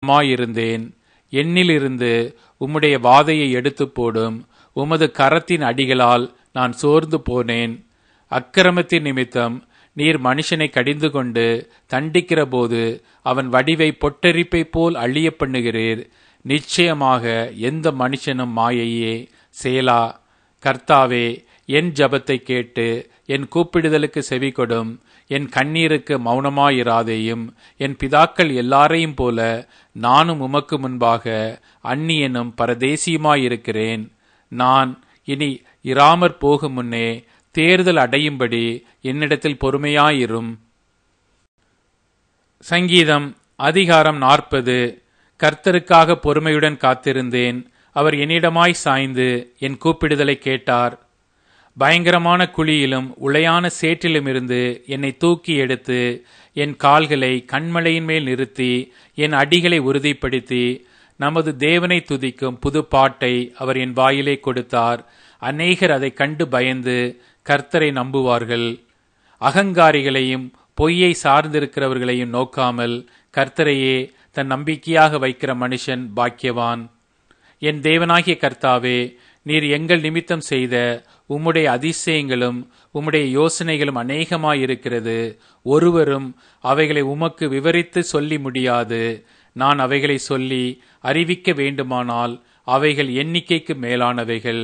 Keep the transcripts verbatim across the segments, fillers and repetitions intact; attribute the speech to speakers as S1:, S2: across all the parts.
S1: சுகமாயிருந்தேன். என்னிலிருந்து உம்முடைய வாதையை எடுத்து போடும். உமது கரத்தின் அடிகளால் நான் சோர்ந்து போனேன். அக்கிரமத்தின் நிமித்தம் நீர் மனுஷனை கடிந்து கொண்டு தண்டிக்கிற போது அவன் வடிவை பொட்டரிப்பை போல் அழிய பண்ணுகிறீர். நிச்சயமாக எந்த மனுஷனும் மாயையே. சேலா. கர்த்தாவே, என் ஜபத்தை கேட்டு என் கூப்பிடுதலுக்கு செவிகொடும். என் கண்ணீருக்கு மௌனமாயிராதேயும். என் பிதாக்கள் எல்லாரையும் போல நானும் உமக்கு முன்பாக அந்நியனும் பரதேசியுமாயிருக்கிறேன். நான் இனி இராமற் போகும் முன்னே தேர்தல் அடையும்படி என்னிடத்தில் பொறுமையாயிரும். சங்கீதம் அதிகாரம் நாற்பது. கர்த்தருக்காக பொறுமையுடன் காத்திருந்தேன். அவர் என்னிடமாய் சாய்ந்து என் கூப்பிடுதலை கேட்டார். பயங்கரமான குழியிலும் உளையான சேற்றிலுமிருந்து என்னை தூக்கி எடுத்து என் கால்களை கண்மலையின் மேல் நிறுத்தி என் அடிகளை உறுதிப்படுத்தி நமது தேவனை துதிக்கும் புது பாட்டை அவர் என் வாயிலே கொடுத்தார். அநேகர் அதை கண்டு பயந்து கர்த்தரை நம்புவார்கள். அகங்காரிகளையும் பொய்யை சார்ந்திருக்கிறவர்களையும் நோக்காமல் கர்த்தரையே தன் நம்பிக்கையாக வைக்கிற மனுஷன் பாக்கியவான். என் தேவனாகிய கர்த்தாவே, நீர் எங்கள் நிமித்தம் செய்த உம்முடைய அதிசயங்களும் உம்முடைய யோசனைகளும் அநேகமாயிருக்கிறது. ஒருவரும் அவைகளை உமக்கு விவரித்து சொல்லி முடியாது. நான் அவைகளை சொல்லி அறிவிக்க வேண்டுமானால் அவைகள் எண்ணிக்கைக்கு மேலானவைகள்.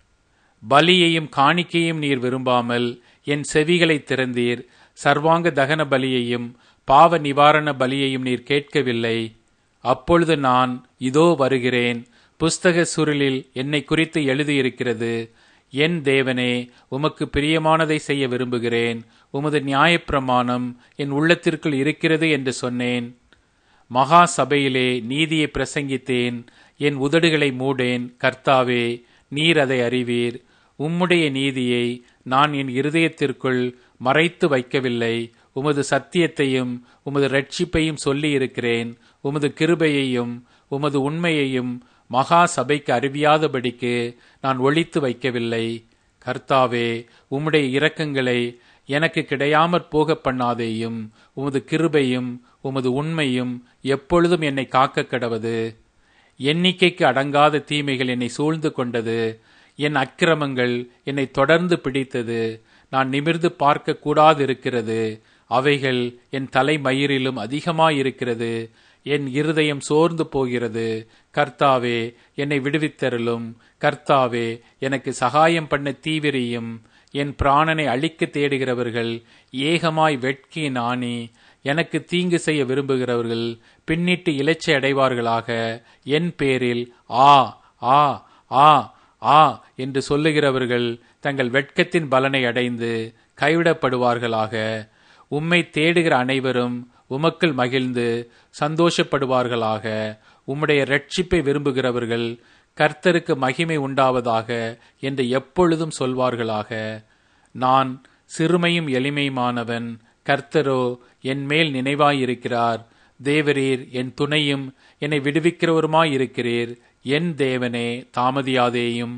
S1: பலியையும் காணிக்கையும் நீர் விரும்பாமல் என் செவிகளை திறந்தீர். சர்வாங்க தகன பலியையும் பாவ நிவாரண பலியையும் நீர் கேட்கவில்லை. அப்பொழுது நான் இதோ வருகிறேன். புஸ்தக சுருளில் என்னை குறித்து எழுதியிருக்கிறது. என் தேவனே, உமக்கு பிரியமானதை செய்ய விரும்புகிறேன். உமது நியாயப்பிரமாணம் என் உள்ளத்திற்குள் இருக்கிறது என்று சொன்னேன். மகா சபையிலே நீதியை பிரசங்கித்தேன். என் உதடுகளை மூடேன். கர்த்தாவே, நீர் அதை அறிவீர். உம்முடைய நீதியை நான் என் இருதயத்திற்குள் மறைத்து வைக்கவில்லை. உமது சத்தியத்தையும் உமது இரட்சிப்பையும் சொல்லி இருக்கிறேன். உமது கிருபையையும் உமது உண்மையையும் மகா சபைக்கு அறிவியாதபடிக்கு நான் ஒளித்து வைக்கவில்லை. கர்த்தாவே, உம்முடைய இரக்கங்களை எனக்கு கிடையாமற் போக பண்ணாதேயும். உமது கிருபையும் உமது உண்மையும் எப்பொழுதும் என்னை காக்க கடவது. எண்ணிக்கைக்கு அடங்காத தீமைகள் என்னை சூழ்ந்து கொண்டது. என் அக்கிரமங்கள் என்னை தொடர்ந்து பிடித்தது. நான் நிமிர்ந்து பார்க்க கூடாதிருக்கிறது. அவைகள் என் தலைமயிரிலும் அதிகமாயிருக்கிறது. என் இருதயம் சோர்ந்து போகிறது. கர்த்தாவே, என்னை விடுவித்தருளும். கர்த்தாவே, எனக்கு சகாயம் பண்ண தீவிரியும். என் பிராணனை அழிக்க தேடுகிறவர்கள் ஏகமாய் வெட்கி நாணி எனக்கு தீங்கு செய்ய விரும்புகிறவர்கள் பின்னிட்டு இலச்சை அடைவார்களாக. என் பேரில் ஆ ஆ ஆ ஆ என்று சொல்லுகிறவர்கள் தங்கள் வெட்கத்தின் பலனை அடைந்து கைவிடப்படுவார்களாக. உம்மை தேடுகிற அனைவரும் உமக்குள் மகிழ்ந்து சந்தோஷப்படுவார்களாக. உம்முடைய இரட்சிப்பை விரும்புகிறவர்கள் கர்த்தருக்கு மகிமை உண்டாவதாக என்று எப்பொழுதும் சொல்வார்களாக. நான் சிறுமையும் எளிமையுமானவன். கர்த்தரோ என் மேல் நினைவாயிருக்கிறார். தேவரீர் என் துணையும் என்னை விடுவிக்கிறவருமாயிருக்கிறீர். என் தேவனே, தாமதியாதேயும்.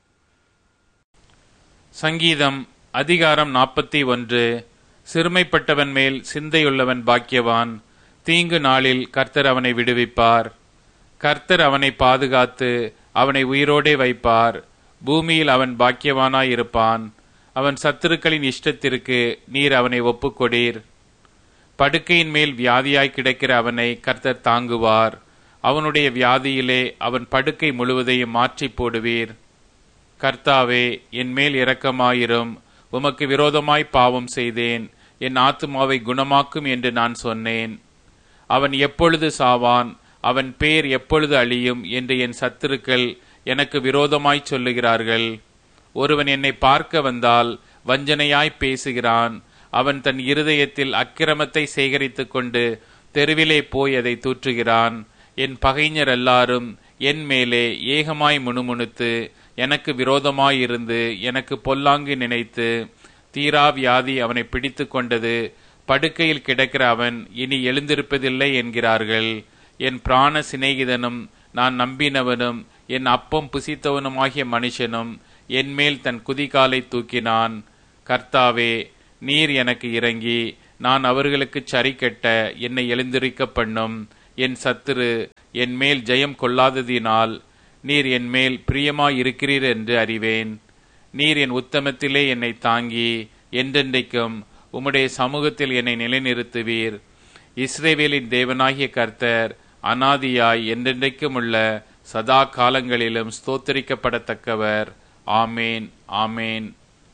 S1: சங்கீதம் அதிகாரம் நாற்பத்தி ஒன்று. சிறுமைப்பட்டவன் மேல் சிந்தையுள்ளவன் பாக்கியவான். தீங்கு நாளில் கர்த்தர் அவனை விடுவிப்பார். கர்த்தர் அவனை பாதுகாத்து அவனை உயிரோடே வைப்பார். பூமியில் அவன் பாக்கியவானாயிருப்பான். அவன் சத்துருக்களின் இஷ்டத்திற்கு நீர் அவனை ஒப்புக்கொடீர். படுக்கையின் மேல் வியாதியாய் கிடக்கிற அவனை கர்த்தர் தாங்குவார். அவனுடைய வியாதியிலே அவன் படுக்கை முழுவதையும் மாற்றி போடுவீர். கர்த்தாவே, என் மேல் இரக்கமாயிரும். உமக்கு விரோதமாய் பாவம் செய்தேன். என் ஆத்துமாவை குணமாக்கும் என்று நான் சொன்னேன். அவன் எப்பொழுது சாவான், அவன் பேர் எப்பொழுது அழியும் என்று என் சத்துருக்கள் எனக்கு விரோதமாய் சொல்லுகிறார்கள். ஒருவன் என்னை பார்க்க வந்தால் வஞ்சனையாய் பேசுகிறான். அவன் தன் இருதயத்தில் அக்கிரமத்தை சேகரித்து கொண்டு தெருவிலே போய் அதை தூற்றுகிறான். என் பகைஞர் எல்லாரும் என் மேலே ஏகமாய் முணுமுணுத்து எனக்கு விரோதமாயிருந்து எனக்கு பொல்லாங்கு நினைத்து தீரா வியாதி அவனை பிடித்து கொண்டது. படுக்கையில் கிடக்கிற அவன் இனி எழுந்திருப்பதில்லை என்கிறார்கள். என் பிராண சிநேகிதனும் நான் நம்பினவனும் என் அப்பம் புசித்தவனுமாகிய மனுஷனும் என்மேல் தன் குதிகாலை தூக்கினான். கர்த்தாவே, நீர் எனக்கு இறங்கி நான் அவர்களுக்கு சரி கட்ட என்னை எழுந்திருக்க பண்ணும். என் சத்துரு என் மேல் ஜெயம் கொள்ளாததினால் நீர் என் மேல் பிரியமாயிருக்கிறீர் என்று அறிவேன். நீர் என் உத்தமத்திலே என்னை தாங்கி என்றென்றைக்கும் உம்முடைய சமூகத்தில் என்னை நிலைநிறுத்துவீர். இஸ்ரவேலின் தேவனாகிய கர்த்தர் அநாதியாய் என்றென்றைக்கும் உள்ள சதா காலங்களிலும் ஸ்தோத்தரிக்கப்படத்தக்கவர். ஆமேன், ஆமேன்.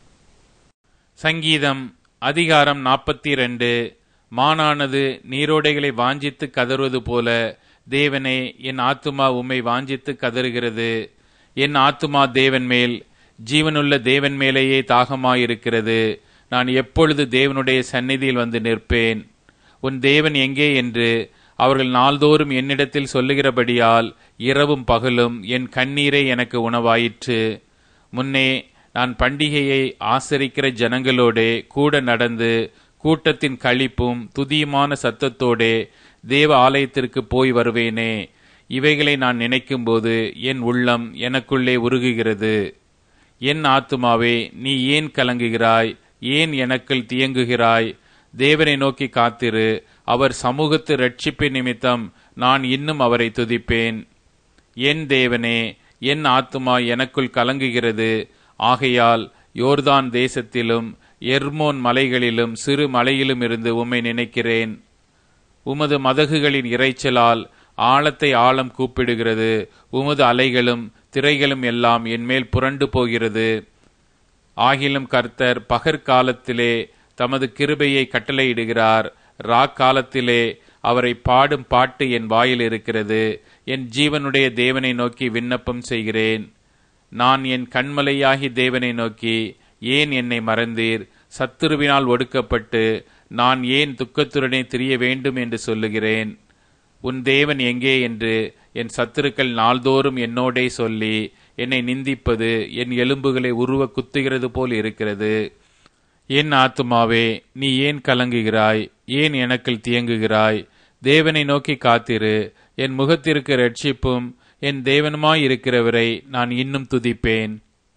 S1: சங்கீதம் அதிகாரம் நாற்பத்தி இரண்டு. மானானது நீரோடைகளை வாஞ்சித்து கதறுவது போல தேவனே, என் ஆத்துமா உம்மை வாஞ்சித்து கதறுகிறது. என் ஆத்துமா தேவன் மேல், ஜீவனுள்ள தேவன் மேலேயே தாகமாயிருக்கிறது. நான் எப்பொழுது தேவனுடைய சந்நிதியில் வந்து நிற்பேன்? உன் தேவன் எங்கே என்று அவர்கள் நாள்தோறும் என்னிடத்தில் சொல்லுகிறபடியால் இரவும் பகலும் என் கண்ணீரே எனக்கு உணவாயிற்று. முன்னே நான் பண்டிகையை ஆசரிக்கிற ஜனங்களோடே கூட நடந்து கூட்டத்தின் களிப்பும் துதியுமான சத்தத்தோடே தேவ ஆலயத்திற்கு போய் வருவேனே. இவைகளை நான் நினைக்கும்போது என் உள்ளம் எனக்குள்ளே உருகுகிறது. என் ஆத்துமாவே, நீ ஏன் கலங்குகிறாய்? ஏன் எனக்குள் தியங்குகிறாய்? தேவனை நோக்கி காத்திரு. அவர் சமூகத்து இரட்சிப்பின் நிமித்தம் நான் இன்னும் அவரை துதிப்பேன். என் தேவனே, என் ஆத்துமா எனக்குள் கலங்குகிறது. ஆகையால் யோர்தான் தேசத்திலும் எர்மோன் மலைகளிலும் சிறு மலையிலும் இருந்து உம்மை நினைக்கிறேன். உமது மதகுகளின் இறைச்சலால் ஆழத்தை ஆழம் கூப்பிடுகிறது. உமது அலைகளும் திரைகளும் எல்லாம் என்மேல் புரண்டு போகிறது. ஆகிலும் கர்த்தர் பகற்காலத்திலே தமது கிருபையை கட்டளையிடுகிறார். ராக்காலத்திலே அவரை பாடும் பாட்டு என் வாயில் இருக்கிறது. என் ஜீவனுடைய தேவனை நோக்கி விண்ணப்பம் செய்கிறேன். நான் என் கண்மலையாகி தேவனை நோக்கி, ஏன் என்னை மறந்தீர்? சத்துருவினால் ஒடுக்கப்பட்டு நான் ஏன் துக்கத்துடனே திரிய வேண்டும் என்று சொல்லுகிறேன். உன் தேவன் எங்கே என்று என் சத்துருக்கள் நாள்தோறும் என்னோடே சொல்லி என்னை நிந்திப்பது என் எலும்புகளை உருவ குத்துகிறது போல் இருக்கிறது. என் ஆத்துமாவே, நீ ஏன் கலங்குகிறாய்? ஏன் எனக்குள் தியங்குகிறாய்? தேவனை நோக்கி காத்திரு. என் முகத்திற்கு இரட்சிப்பும் என் தேவனுமாயிருக்கிறவரை நான் இன்னும் துதிப்பேன்.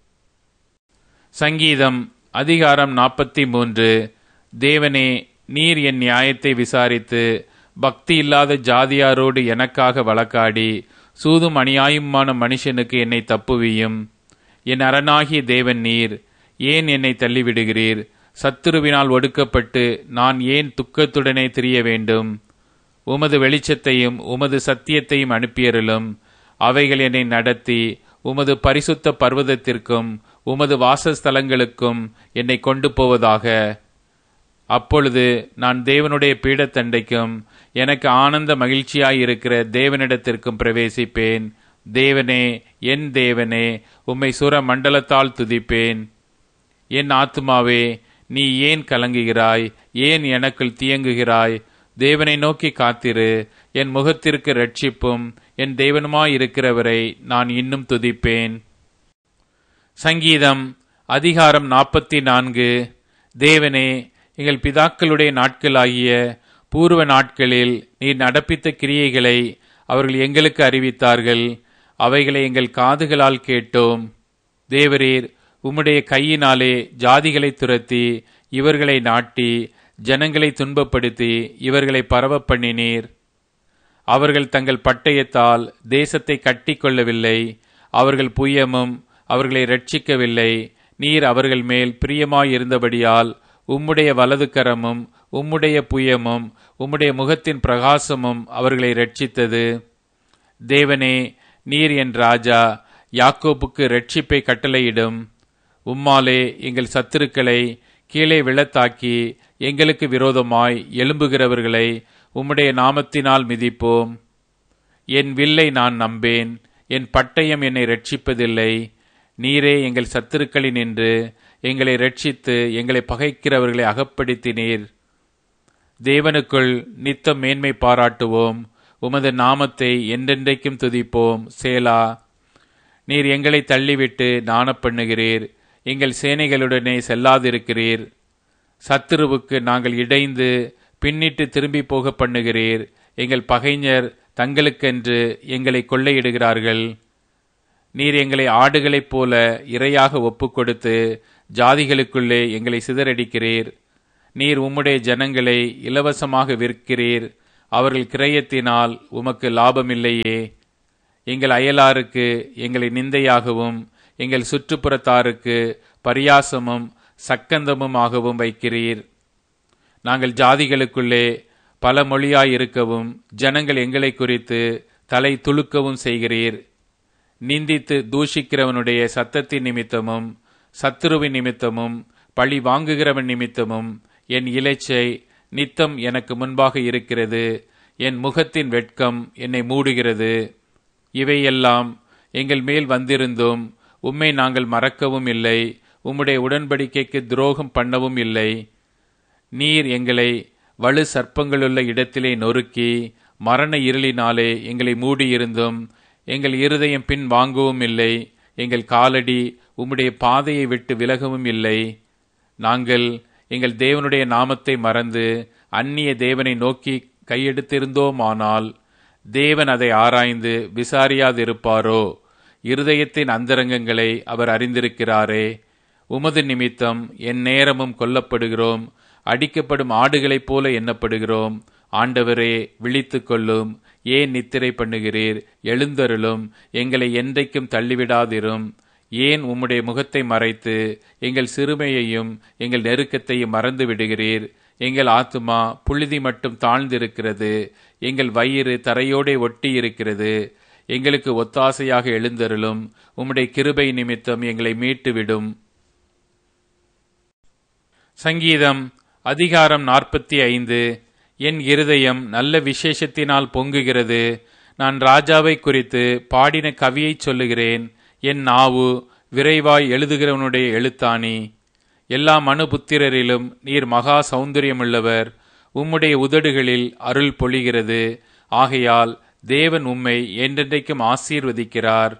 S1: சங்கீதம் அதிகாரம் நாற்பத்தி மூன்று. தேவனே, நீர் என் நியாயத்தை விசாரித்து பக்தி இல்லாத ஜாதியாரோடு எனக்காக வழக்காடி சூதும் அநியாயமான மனுஷனுக்கு என்னை தப்புவியும். என் அரணாகிய தேவன் நீர். ஏன் என்னை தள்ளிவிடுகிறீர்? சத்துருவினால் ஒடுக்கப்பட்டு நான் ஏன் துக்கத்துடனே திரிய வேண்டும்? உமது வெளிச்சத்தையும் உமது சத்தியத்தையும் அனுப்பியருளும். அவைகள் என்னை நடத்தி உமது பரிசுத்த பர்வதத்திற்கும் உமது வாசஸ்தலங்களுக்கும் என்னை கொண்டு போவதாக. அப்பொழுது நான் தேவனுடைய பீடத்தண்டைக்கும் எனக்கு ஆனந்த மகிழ்ச்சியாயிருக்கிற தேவனிடத்திற்கும் பிரவேசிப்பேன். தேவனே, என் தேவனே, உம்மை சுர மண்டலத்தால் துதிப்பேன். என் ஆத்துமாவே, நீ ஏன் கலங்குகிறாய்? ஏன் எனக்குள் தியங்குகிறாய்? தேவனை நோக்கி காத்திரு. என் முகத்திற்கு இரட்சிப்பும் என் தேவனுமாயிருக்கிறவரை நான் இன்னும் துதிப்பேன். சங்கீதம் அதிகாரம் நாற்பத்தி நான்கு. தேவனே, எங்கள் பிதாக்களுடைய நாட்களாகிய பூர்வ நாட்களில் நீர் நடப்பித்த கிரியைகளை அவர்கள் எங்களுக்கு அறிவித்தார்கள். அவைகளை எங்கள் காதுகளால் கேட்டோம். தேவரீர் உம்முடைய கையினாலே ஜாதிகளை துரத்தி இவர்களை நாட்டி ஜனங்களை துன்பப்படுத்தி இவர்களை பரவ பண்ணினீர். அவர்கள் தங்கள் பட்டயத்தால் தேசத்தை கட்டி கொள்ளவில்லை. அவர்கள் புயமும் அவர்களை இரட்சிக்கவில்லை. நீர் அவர்கள் மேல் பிரியமாயிருந்தபடியால் உம்முடைய வலது கரமும் உம்முடைய புயமும் உம்முடைய முகத்தின் பிரகாசமும் அவர்களை இரட்சித்தது. தேவனே, நீர் என் ராஜா. யாக்கோபுக்கு இரட்சிப்பை கட்டளையிடும். உம்மாலே எங்கள் சத்துருக்களை கீழே விழத்தாக்கி எங்களுக்கு விரோதமாய் எழும்புகிறவர்களை உம்முடைய நாமத்தினால் மிதிப்போம். என் வில்லை நான் நம்பேன். என் பட்டயம் என்னை இரட்சிப்பதில்லை. நீரே எங்கள் சத்துருக்களின் என்று எங்களை இரட்சித்து எங்களை பகைக்கிறவர்களை அகப்படுத்தினீர். தேவனுக்குள் நித்தம் மேன்மை பாராட்டுவோம். உமது நாமத்தை என்றென்றைக்கும் துதிப்போம். சேலா. நீர் எங்களை தள்ளிவிட்டு நாண பண்ணுகிறீர். எங்கள் சேனைகளுடனே செல்லாதிருக்கிறீர். சத்துருவுக்கு நாங்கள் இடைந்து பின்னிட்டு திரும்பி போக பண்ணுகிறீர். எங்கள் பகைஞர் தங்களுக்கென்று எங்களை கொள்ளையிடுகிறார்கள். நீர் எங்களை ஆடுகளைப் போல இரையாக ஒப்புக் கொடுத்து ஜாதிகளுக்குள்ளே எங்களை சிதறடிக்கிறீர். நீர் உம்முடைய ஜனங்களை இலவசமாக விற்கிறீர். அவர்கள் கிரயத்தினால் உமக்கு லாபமில்லையே. எங்கள் அயலாருக்கு எங்களை நிந்தையாகவும் எங்கள் சுற்றுப்புறத்தாருக்கு பரியாசமும் சக்கந்தமுமாகவும் வைக்கிறீர். நாங்கள் ஜாதிகளுக்குள்ளே பல மொழியாயிருக்கவும் ஜனங்கள் எங்களை குறித்து தலை துலுக்கவும் செய்கிறீர். நிந்தித்து தூஷிக்கிறவனுடைய சத்தத்தின் நிமித்தமும் சத்துருவின் நிமித்தமும் பழி வாங்குகிறவன் நிமித்தமும் என் இலைச்சை நித்தம் எனக்கு முன்பாக இருக்கிறது. என் முகத்தின் வெட்கம் என்னை மூடுகிறது. இவையெல்லாம் எங்கள் மேல் வந்திருந்தும் உம்மை நாங்கள் மறக்கவும் இல்லை, உம்முடைய உடன்படிக்கைக்கு துரோகம் பண்ணவும் இல்லை. நீர் எங்களை வலு சர்ப்பங்களுள்ள இடத்திலே நொறுக்கி மரண இருளினாலே எங்களை மூடியிருந்தும் எங்கள் இருதயம் பின் வாங்கவும் இல்லை, எங்கள் காலடி உம்முடைய பாதையை விட்டு விலகவும் இல்லை. நாங்கள் எங்கள் தேவனுடைய நாமத்தை மறந்து அந்நிய தேவனை நோக்கி கையெடுத்திருந்தோமானால் தேவன் அதை ஆராய்ந்து விசாரியாதிருப்பாரோ? இருதயத்தின் அந்தரங்கங்களை அவர் அறிந்திருக்கிறாரே. உமது நிமித்தம் என் நேரமும் கொல்லப்படுகிறோம், அடிக்கப்படும் ஆடுகளைப் போல எண்ணப்படுகிறோம். ஆண்டவரே, விழித்து கொள்ளும். ஏன் நித்திரை பண்ணுகிறீர்? எழுந்தருளும், எங்களை என்றைக்கும் தள்ளிவிடாதிரும். ஏன் உம்முடைய முகத்தை மறைத்து எங்கள் சிறுமையையும் எங்கள் நெருக்கத்தையும் மறந்து விடுகிறீர்? எங்கள் ஆத்துமா புழுதி மட்டும் தாழ்ந்திருக்கிறது, எங்கள் வயிறு தரையோடே ஒட்டி இருக்கிறது. எங்களுக்கு ஒத்தாசையாக எழுந்தருளும், உம்முடைய கிருபை நிமித்தம் எங்களை மீட்டுவிடும். சங்கீதம் அதிகாரம் நாற்பத்தி ஐந்து. என் இருதயம் நல்ல விசேஷத்தினால் பொங்குகிறது. நான் ராஜாவை குறித்து பாடின கவியை சொல்லுகிறேன். என் நாவு விரைவாய் எழுதுகிறவனுடைய எழுத்தாணி. எல்லா மனுபுத்திரரிலும் நீர் மகா சௌந்தரியமுள்ளவர். உம்முடைய உதடுகளில் அருள் பொழிகிறது. ஆகையால் தேவன் உம்மை என்றென்றைக்கும் ஆசீர்வதிக்கிறார்.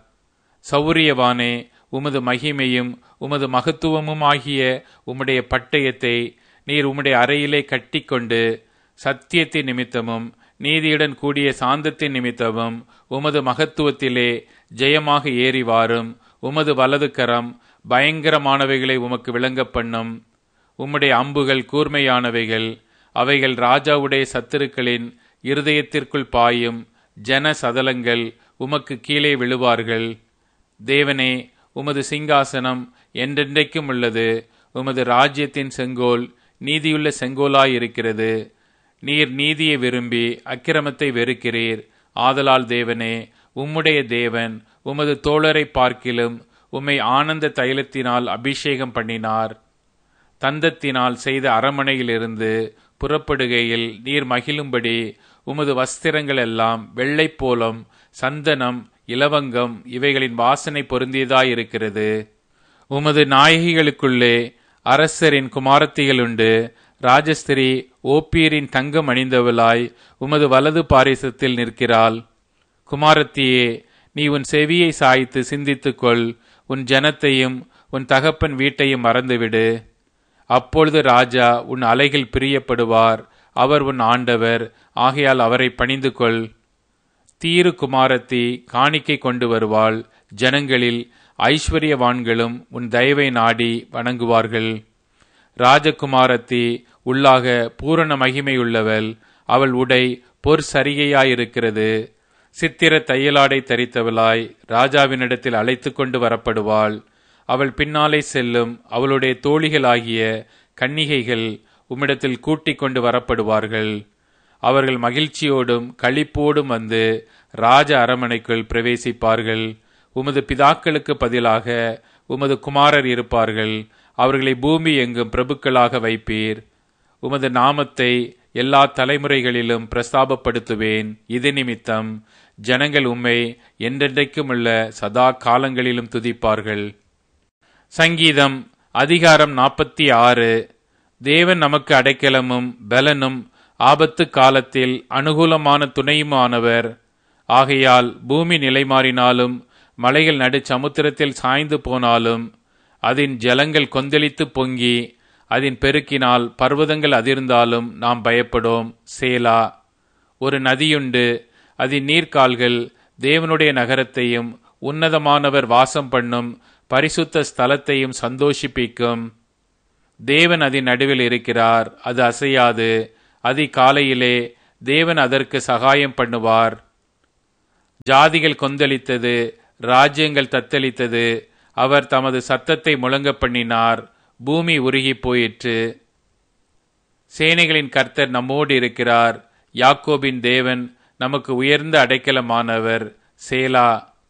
S1: சௌரியவானே, உமது மகிமையும் உமது மகத்துவமும் ஆகிய உம்முடைய பட்டயத்தை நீர் உம்முடைய அறையிலே கட்டிக்கொண்டு சத்தியத்தின் நிமித்தமும் நீதியுடன் கூடிய சாந்தத்தின் நிமித்தமும் உமது மகத்துவத்திலே ஜெயமாக ஏறி வாரும். உமது வலது கரம் பயங்கரமானவைகளை உமக்கு விளங்க பண்ணும். உம்முடைய அம்புகள் கூர்மையானவைகள். அவைகள் ராஜாவுடைய சத்துருக்களின் இருதயத்திற்குள் பாயும். ஜன சதலங்கள் உமக்கு கீழே விழுவார்கள். தேவனே, உமது சிங்காசனம் என்றென்றைக்கும் உள்ளது. உமது ராஜ்யத்தின் செங்கோல் நீதியுள்ள செங்கோலாயிருக்கிறது. நீர் நீதியை விரும்பி அக்கிரமத்தை வெறுக்கிறீர். ஆதலால் தேவனே, உம்முடைய தேவன் உமது தோழரை பார்க்கிலும் உம்மை ஆனந்த தைலத்தினால் அபிஷேகம் பண்ணினார். தந்தத்தினால் செய்த அரமனையிலிருந்து புறப்படுகையில் நீர் மகிழும்படி உமது வஸ்திரங்கள் எல்லாம் வெள்ளை போலம், சந்தனம், இலவங்கம் இவைகளின் வாசனை பொருந்தியதாயிருக்கிறது. உமது நாயகிகளுக்குள்ளே அரசரின் குமாரத்திகளுண்டு. ராஜஸ்திரி ஓப்பீரின் தங்கம் அணிந்தவளாய் உமது வலது பாரிசத்தில் நிற்கிறாள். குமாரத்தியே, நீ உன் செவியை சாய்த்து சிந்தித்துக்கொள். உன் ஜனத்தையும் உன் தகப்பன் வீட்டையும் மறந்துவிடு. அப்பொழுது ராஜா உன் அலைகள் பிரியப்படுவார். அவர் உன் ஆண்டவர். ஆகையால் அவரை பணிந்து கொள். தீரு குமாரத்தி காணிக்கை கொண்டு வருவாள். ஜனங்களில் ஐஸ்வர்யவான்களும் உன் தயவை நாடி வணங்குவார்கள். ராஜகுமாரத்தி உள்ளாக பூரண மகிமையுள்ளவள். அவள் உடை பொற் சரிகையாயிருக்கிறது. சித்திர தையலாடை தரித்தவளாய் ராஜாவினிடத்தில் அழைத்து கொண்டு வரப்படுவாள். அவள் பின்னாலே செல்லும் அவளுடைய தோழிகளாகிய கன்னிகைகள் உம்மிடத்தில் கூட்டிக் கொண்டு வரப்படுவார்கள். அவர்கள் மகிழ்ச்சியோடும் களிப்போடும் வந்து ராஜ அரமனைக்குள் பிரவேசிப்பார்கள். உமது பிதாக்களுக்கு பதிலாக உமது குமாரர் இருப்பார்கள். அவர்களை பூமி எங்கும் பிரபுக்களாக வைப்பீர். உமது நாமத்தை எல்லா தலைமுறைகளிலும் பிரஸ்தாபப்படுத்துவேன். இது நிமித்தம் ஜனங்கள் உம்மை என்றென்றைக்கும் உள்ள சதா காலங்களிலும் துதிப்பார்கள். சங்கீதம் அதிகாரம் நாற்பத்தி ஆறு. தேவன் நமக்கு அடைக்கலமும் பலனும் ஆபத்து காலத்தில் அனுகூலமான துணையுமானவர். ஆகையால் பூமி நிலைமாறினாலும் மலைகள் நடு சமுத்திரத்தில் சாய்ந்து போனாலும் அதன் ஜலங்கள் கொந்தளித்து பொங்கி அதன் பெருக்கினால் பர்வதங்கள் அதிர்ந்தாலும் நாம் பயப்படோம். சேலா. ஒரு நதியுண்டு, அதன் நீர்க்கால்கள் தேவனுடைய நகரத்தையும் உன்னதமானவர் வாசம் பண்ணும் பரிசுத்த ஸ்தலத்தையும் சந்தோஷிப்பிக்கும். தேவன் அதன் நடுவில் இருக்கிறார், அது அசையாது. அதி காலையிலே தேவன் அதற்கு சகாயம் பண்ணுவார். ஜாதிகள் கொந்தளித்தது, ராஜ்யங்கள் தத்தளித்தது. அவர் தமது சத்தத்தை முழங்க பண்ணினார், பூமி உருகி போயிற்று. சேனைகளின் கர்த்தர் நம்மோடு இருக்கிறார். யாக்கோபின் தேவன் நமக்கு உயர்ந்த அடைக்கலமானவர். சேலா.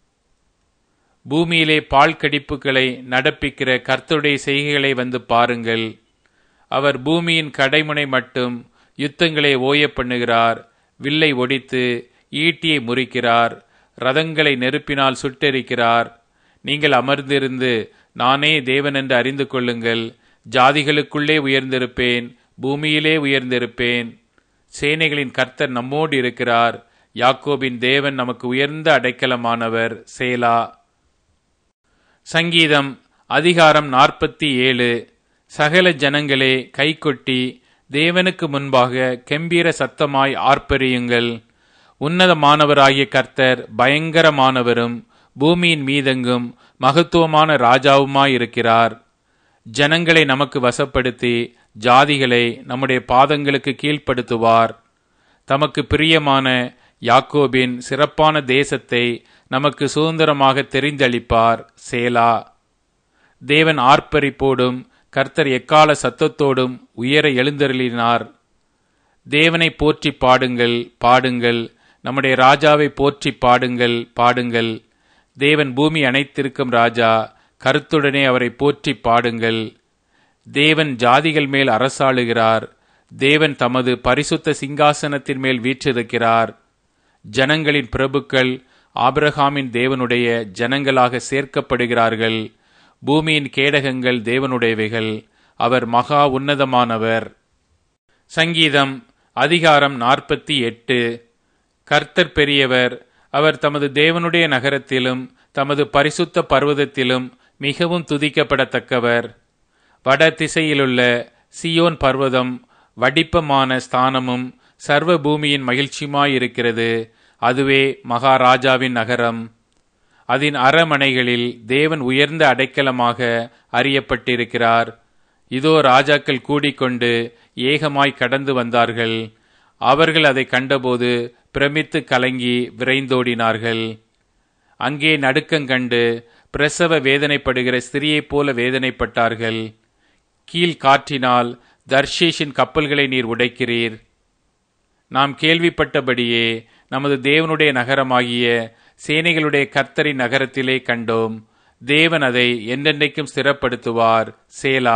S1: பூமியிலே பால் கடிப்புகளை நடப்பிக்கிற கர்த்தருடைய செய்கைகளை வந்து பாருங்கள். அவர் பூமியின் கடைமுனை மட்டும் யுத்தங்களை ஓய பண்ணுகிறார். வில்லை ஒடித்து ஈட்டியை முறிக்கிறார். ரதங்களை நெருப்பினால் சுட்டெரிக்கிறார். நீங்கள் அமர்ந்திருந்து நானே தேவன் என்று அறிந்து கொள்ளுங்கள். ஜாதிகளுக்குள்ளே உயர்ந்திருப்பேன், பூமியிலே உயர்ந்திருப்பேன். சேனைகளின் கர்த்தர் நம்மோடு இருக்கிறார். யாக்கோபின் தேவன் நமக்கு உயர்ந்த அடைக்கலமானவர். சேலா. சங்கீதம் அதிகாரம் நாற்பத்தி ஏழு. சகல ஜனங்களே கைகொட்டி தேவனுக்கு முன்பாக கெம்பீர சத்தமாய் ஆர்ப்பரியுங்கள். உன்னதமானவராகிய கர்த்தர் பயங்கரமானவரும் பூமியின் மீதெங்கும் மகத்துவமான ராஜாவுமாயிருக்கிறார். ஜனங்களை நமக்கு வசப்படுத்தி ஜாதிகளை நம்முடைய பாதங்களுக்கு கீழ்ப்படுத்துவார். தமக்கு பிரியமான யாக்கோபின் சிறப்பான தேசத்தை நமக்கு சுதந்திரமாக தெரிந்தளிப்பார். சேலா. தேவன் ஆர்ப்பரிப்போடும் கர்த்தர் எக்கால சத்தத்தோடும் உயர எழுந்தருளினார். தேவனை போற்றி பாடுங்கள், பாடுங்கள். நம்முடைய ராஜாவை போற்றி பாடுங்கள், பாடுங்கள். தேவன் பூமி அனைத்திற்கும் ராஜா. கருத்துடனே அவரை போற்றி பாடுங்கள். தேவன் ஜாதிகள் மேல் அரசாளுகிறார். தேவன் தமது பரிசுத்த சிங்காசனத்தின் மேல் வீற்றிருக்கிறார். ஜனங்களின் பிரபுக்கள் ஆபிரகாமின் தேவனுடைய ஜனங்களாக சேர்க்கப்படுகிறார்கள். பூமியின் கேடகங்கள் தேவனுடையவைகள். அவர் மகா உன்னதமானவர். சங்கீதம் அதிகாரம் நாற்பத்தி எட்டு. கர்த்தர் பெரியவர். அவர் தமது தேவனுடைய நகரத்திலும் தமது பரிசுத்த பர்வதத்திலும் மிகவும் துதிக்கப்படத்தக்கவர். வட திசையிலுள்ள சியோன் பர்வதம் வடிப்பமான ஸ்தானமும் சர்வ பூமியின் மகிழ்ச்சியுமாயிருக்கிறது. அதுவே மகாராஜாவின் நகரம். அதன் அரமனைகளில் தேவன் உயர்ந்த அடைக்கலமாக அறியப்பட்டிருக்கிறார். இதோ ராஜாக்கள் கூடிக்கொண்டு ஏகமாய் கடந்து வந்தார்கள். அவர்கள் அதை கண்டபோது பிரமித்து கலங்கி விரைந்தோடினார்கள். அங்கே நடுக்கங்கண்டு பிரசவ வேதனைப்படுகிற ஸ்திரியைப் போல வேதனைப்பட்டார்கள். கீழ் காற்றினால் தர்ஷீஷின் கப்பல்களை நீர் உடைக்கிறீர். நாம் கேள்விப்பட்டபடியே நமது தேவனுடைய நகரமாகிய சேனைகளுடைய கர்த்தரின் நகரத்திலே கண்டோம். தேவன் அதை என்றென்றைக்கும் ஸ்திரப்படுத்துவார். சேலா.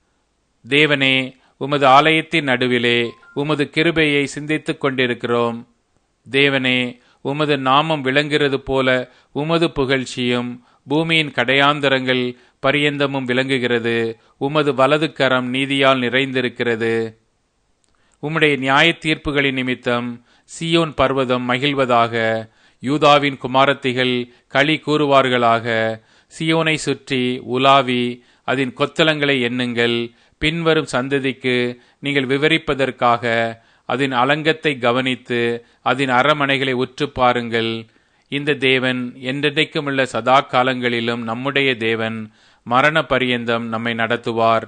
S1: தேவனே, உமது ஆலயத்தின் நடுவிலே உமது கிருபையை சிந்தித்துக் கொண்டிருக்கிறோம். தேவனே, உமது நாமம் விளங்குகிறது போல உமது புகழ்ச்சியும் பூமியின் கடையாந்தரங்கள் பரியந்தமும் விளங்குகிறது. உமது வலது கரம் நீதியால் நிறைந்திருக்கிறது. உம்முடைய நியாய தீர்ப்புகளின் நிமித்தம் சியோன் பர்வதம் மகிழ்வதாக. யூதாவின் குமாரத்திகள் களி கூறுவார்களாக. சியோனை சுற்றி உலாவி அதன் கொத்தளங்களை எண்ணுங்கள். பின்வரும் சந்ததிக்கு நீங்கள் விவரிப்பதற்காக அதன் அலங்கத்தை கவனித்து அதன் அரமனைகளை உற்று பாருங்கள். இந்த தேவன் என்றென்றைக்கும் உள்ள சதா காலங்களிலும் நம்முடைய தேவன். மரண பரியந்தம் நம்மை நடத்துவார்.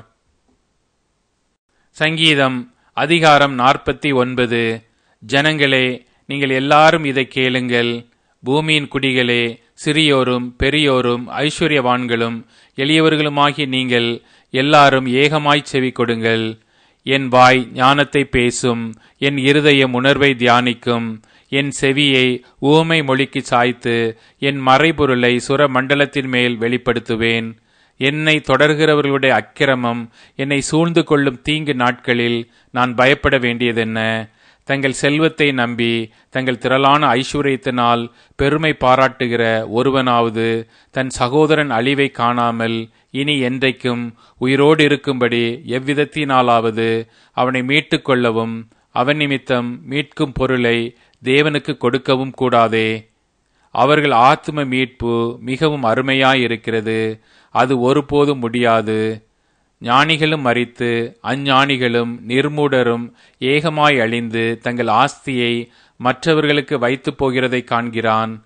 S1: சங்கீதம் அதிகாரம் நாற்பத்தி ஒன்பது. ஜனங்களே, நீங்கள் எல்லாரும் இதை கேளுங்கள். பூமியின் குடிகளே, சிறியோரும் பெரியோரும் ஐஸ்வர்யவான்களும் எளியவர்களுமாகிய நீங்கள் எல்லாரும் ஏகமாய் செவி கொடுங்கள். என் வாய் ஞானத்தை பேசும், என் இருதயம் உணர்வை தியானிக்கும். என் செவியை ஊமை மொழிக்கு சாய்த்து என் மறைபொருளை சுர மண்டலத்தின் மேல் வெளிப்படுத்துவேன். என்னை தொடர்கிறவர்களுடைய அக்கிரமம் என்னை சூழ்ந்து கொள்ளும் தீங்கு நாட்களில் நான் பயப்பட வேண்டியதென்ன? தங்கள் செல்வத்தை நம்பி தங்கள் திரளான ஐஸ்வர்யத்தினால் பெருமை பாராட்டுகிற ஒருவனாவது தன் சகோதரன் அழிவை காணாமல் இனி என்றைக்கும் உயிரோடு இருக்கும்படி எவ்விதத்தினாலாவது அவனை மீட்டு கொள்ளவும் அவன் நிமித்தம் மீட்கும் பொருளை தேவனுக்கு கொடுக்கவும் கூடாதே. அவர்கள் ஆத்ம மீட்பு மிகவும் அருமையாயிருக்கிறது. அது ஒருபோதும் முடியாது. ஞானிகளும் மரித்து அஞ்ஞானிகளும் நிர்மூடரும் ஏகமாய் அழிந்து தங்கள் ஆஸ்தியை மற்றவர்களுக்கு வைத்து போகிறதை காண்கிறான்.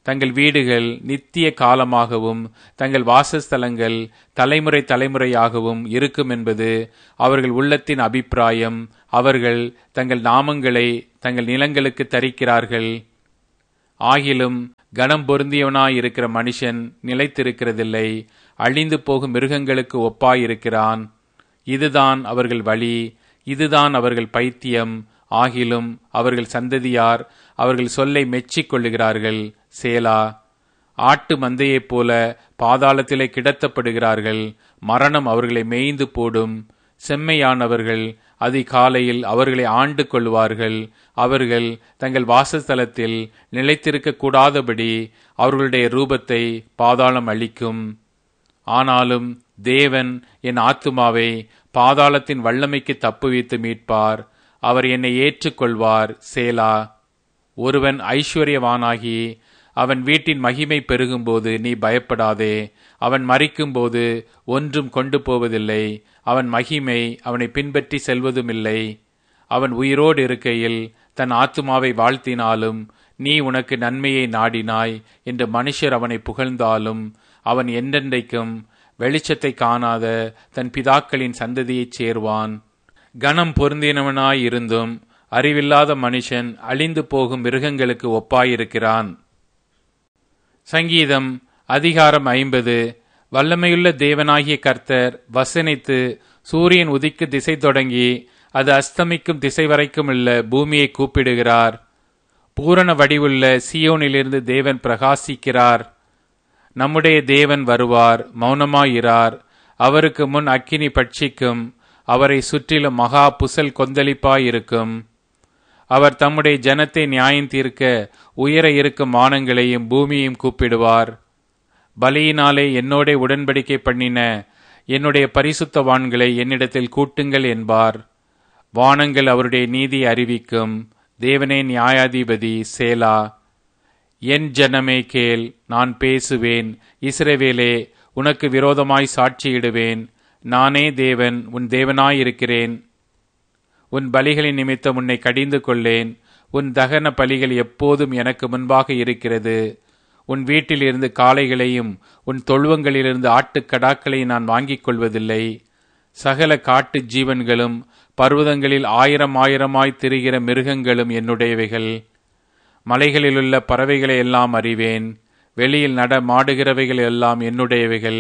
S1: தங்கள் வீடுகள் நித்திய காலமாகவும் தங்கள் வாசஸ்தலங்கள் தலைமுறை தலைமுறையாகவும் இருக்கும் என்பது அவர்கள் உள்ளத்தின் அபிப்பிராயம். அவர்கள் தங்கள் நாமங்களை தங்கள் நிலங்களுக்கு தரிக்கிறார்கள். ஆகிலும் கனம் பொருந்தியவனாயிருக்கிற மனுஷன் நிலைத்திருக்கிறதில்லை, அழிந்து போகும் மிருகங்களுக்கு ஒப்பாயிருக்கிறான். இதுதான் அவர்கள் வழி, இதுதான் அவர்கள் பைத்தியம். ஆகிலும் அவர்கள் சந்ததியார் அவர்கள் சொல்லை மெச்சிக் கொள்ளுகிறார்கள். சேலா. ஆட்டு மந்தையைப் போல பாதாளத்திலே கிடத்தப்படுகிறார்கள். மரணம் அவர்களை மேய்ந்து போடும். செம்மையானவர்கள் அதிகாலையில் அவர்களை ஆண்டு கொள்வார்கள். அவர்கள் தங்கள் வாசஸ்தலத்தில் நிலைத்திருக்க கூடாதபடி அவர்களுடைய ரூபத்தை பாதாளம் அளிக்கும். ஆனாலும் தேவன் என் ஆத்துமாவை பாதாளத்தின் வல்லமைக்கு தப்புவித்து மீட்பார். அவர் என்னை ஏற்றுக்கொள்வார். சேலா. ஒருவன் ஐஸ்வர்யவானாகி அவன் வீட்டின் மகிமை பெருகும்போது நீ பயப்படாதே. அவன் மரிக்கும்போது ஒன்றும் கொண்டு போவதில்லை. அவன் மகிமை அவனை பின்பற்றி செல்வதுமில்லை. அவன் உயிரோடு இருக்கையில் தன் ஆத்துமாவை வாழ்த்தினாலும் நீ உனக்கு நன்மையை நாடினாய் என்று மனுஷர் அவனை புகழ்ந்தாலும் அவன் என்றென்றைக்கும் வெளிச்சத்தை காணாத தன் பிதாக்களின் சந்ததியைச் சேர்வான். கனம் பொருந்தினவனாயிருந்தும் அறிவில்லாத மனுஷன் அழிந்து போகும் மிருகங்களுக்கு ஒப்பாயிருக்கிறான். சங்கீதம் அதிகாரம் ஐம்பது. வல்லமையுள்ள தேவனாகிய கர்த்தர் வசனித்து சூரியன் உதிக்கு திசை தொடங்கி அது அஸ்தமிக்கும் திசை வரைக்கும் உள்ள பூமியை கூப்பிடுகிறார். பூரண வடிவுள்ள சியோனிலிருந்து தேவன் பிரகாசிக்கிறார். நம்முடைய தேவன் வருவார், மௌனமாயிரார். அவருக்கு முன் அக்கினி பட்சிக்கும், அவரை சுற்றிலும் மகா புசல் கொந்தளிப்பாயிருக்கும். அவர் தம்முடைய ஜனத்தை நியாயம் தீர்க்க உயர இருக்கும் வானங்களையும் பூமியையும் கூப்பிடுவார். பலியினாலே என்னோட உடன்படிக்கை பண்ணின என்னுடைய பரிசுத்தவான்களை என்னிடத்தில் கூட்டுங்கள் என்பார். வானங்கள் அவருடைய நீதியை அறிவிக்கும். தேவனே நியாயாதிபதி. சேலா. என் ஜனமே கேள், நான் பேசுவேன். இஸ்ரவேலே, உனக்கு விரோதமாய் சாட்சியிடுவேன். நானே தேவன், உன் தேவனாயிருக்கிறேன். உன் பலிகளின் நிமித்தம் உன்னை கடிந்து கொள்ளேன். உன் தகன பலிகள் எப்போதும் எனக்கு முன்பாக இருக்கிறது. உன் வீட்டிலிருந்து காளைகளையும் உன் தொழுவங்களிலிருந்து ஆட்டுக்கடாக்களையும் நான் வாங்கிக் கொள்வதில்லை. சகல காட்டு ஜீவன்களும் பர்வதங்களில் ஆயிரம் ஆயிரமாய் திரிகிற மிருகங்களும் என்னுடையவைகள். மலைகளிலுள்ள பறவைகளை எல்லாம் அறிவேன். வெளியில் நட மாடுகிறவைகள் எல்லாம் என்னுடையவைகள்.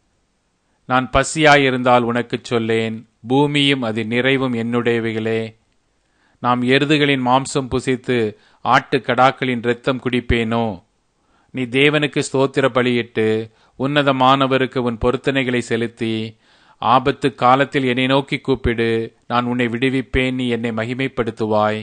S1: நான் பசியாயிருந்தால் உனக்குச் சொல்லேன், பூமியும் அது நிறைவும் என்னுடையவைகளே. நாம் எருதுகளின் மாம்சம் புசித்து ஆட்டு கடாக்களின் இரத்தம் குடிப்பேனோ? நீ தேவனுக்கு ஸ்தோத்திர பலியிட்டு உன்னதமானவருக்கு உன் பொருத்தனைகளை செலுத்தி ஆபத்து காலத்தில் என்னை நோக்கி கூப்பிடு, நான் உன்னை விடுவிப்பேன், நீ என்னை மகிமைப்படுத்துவாய்.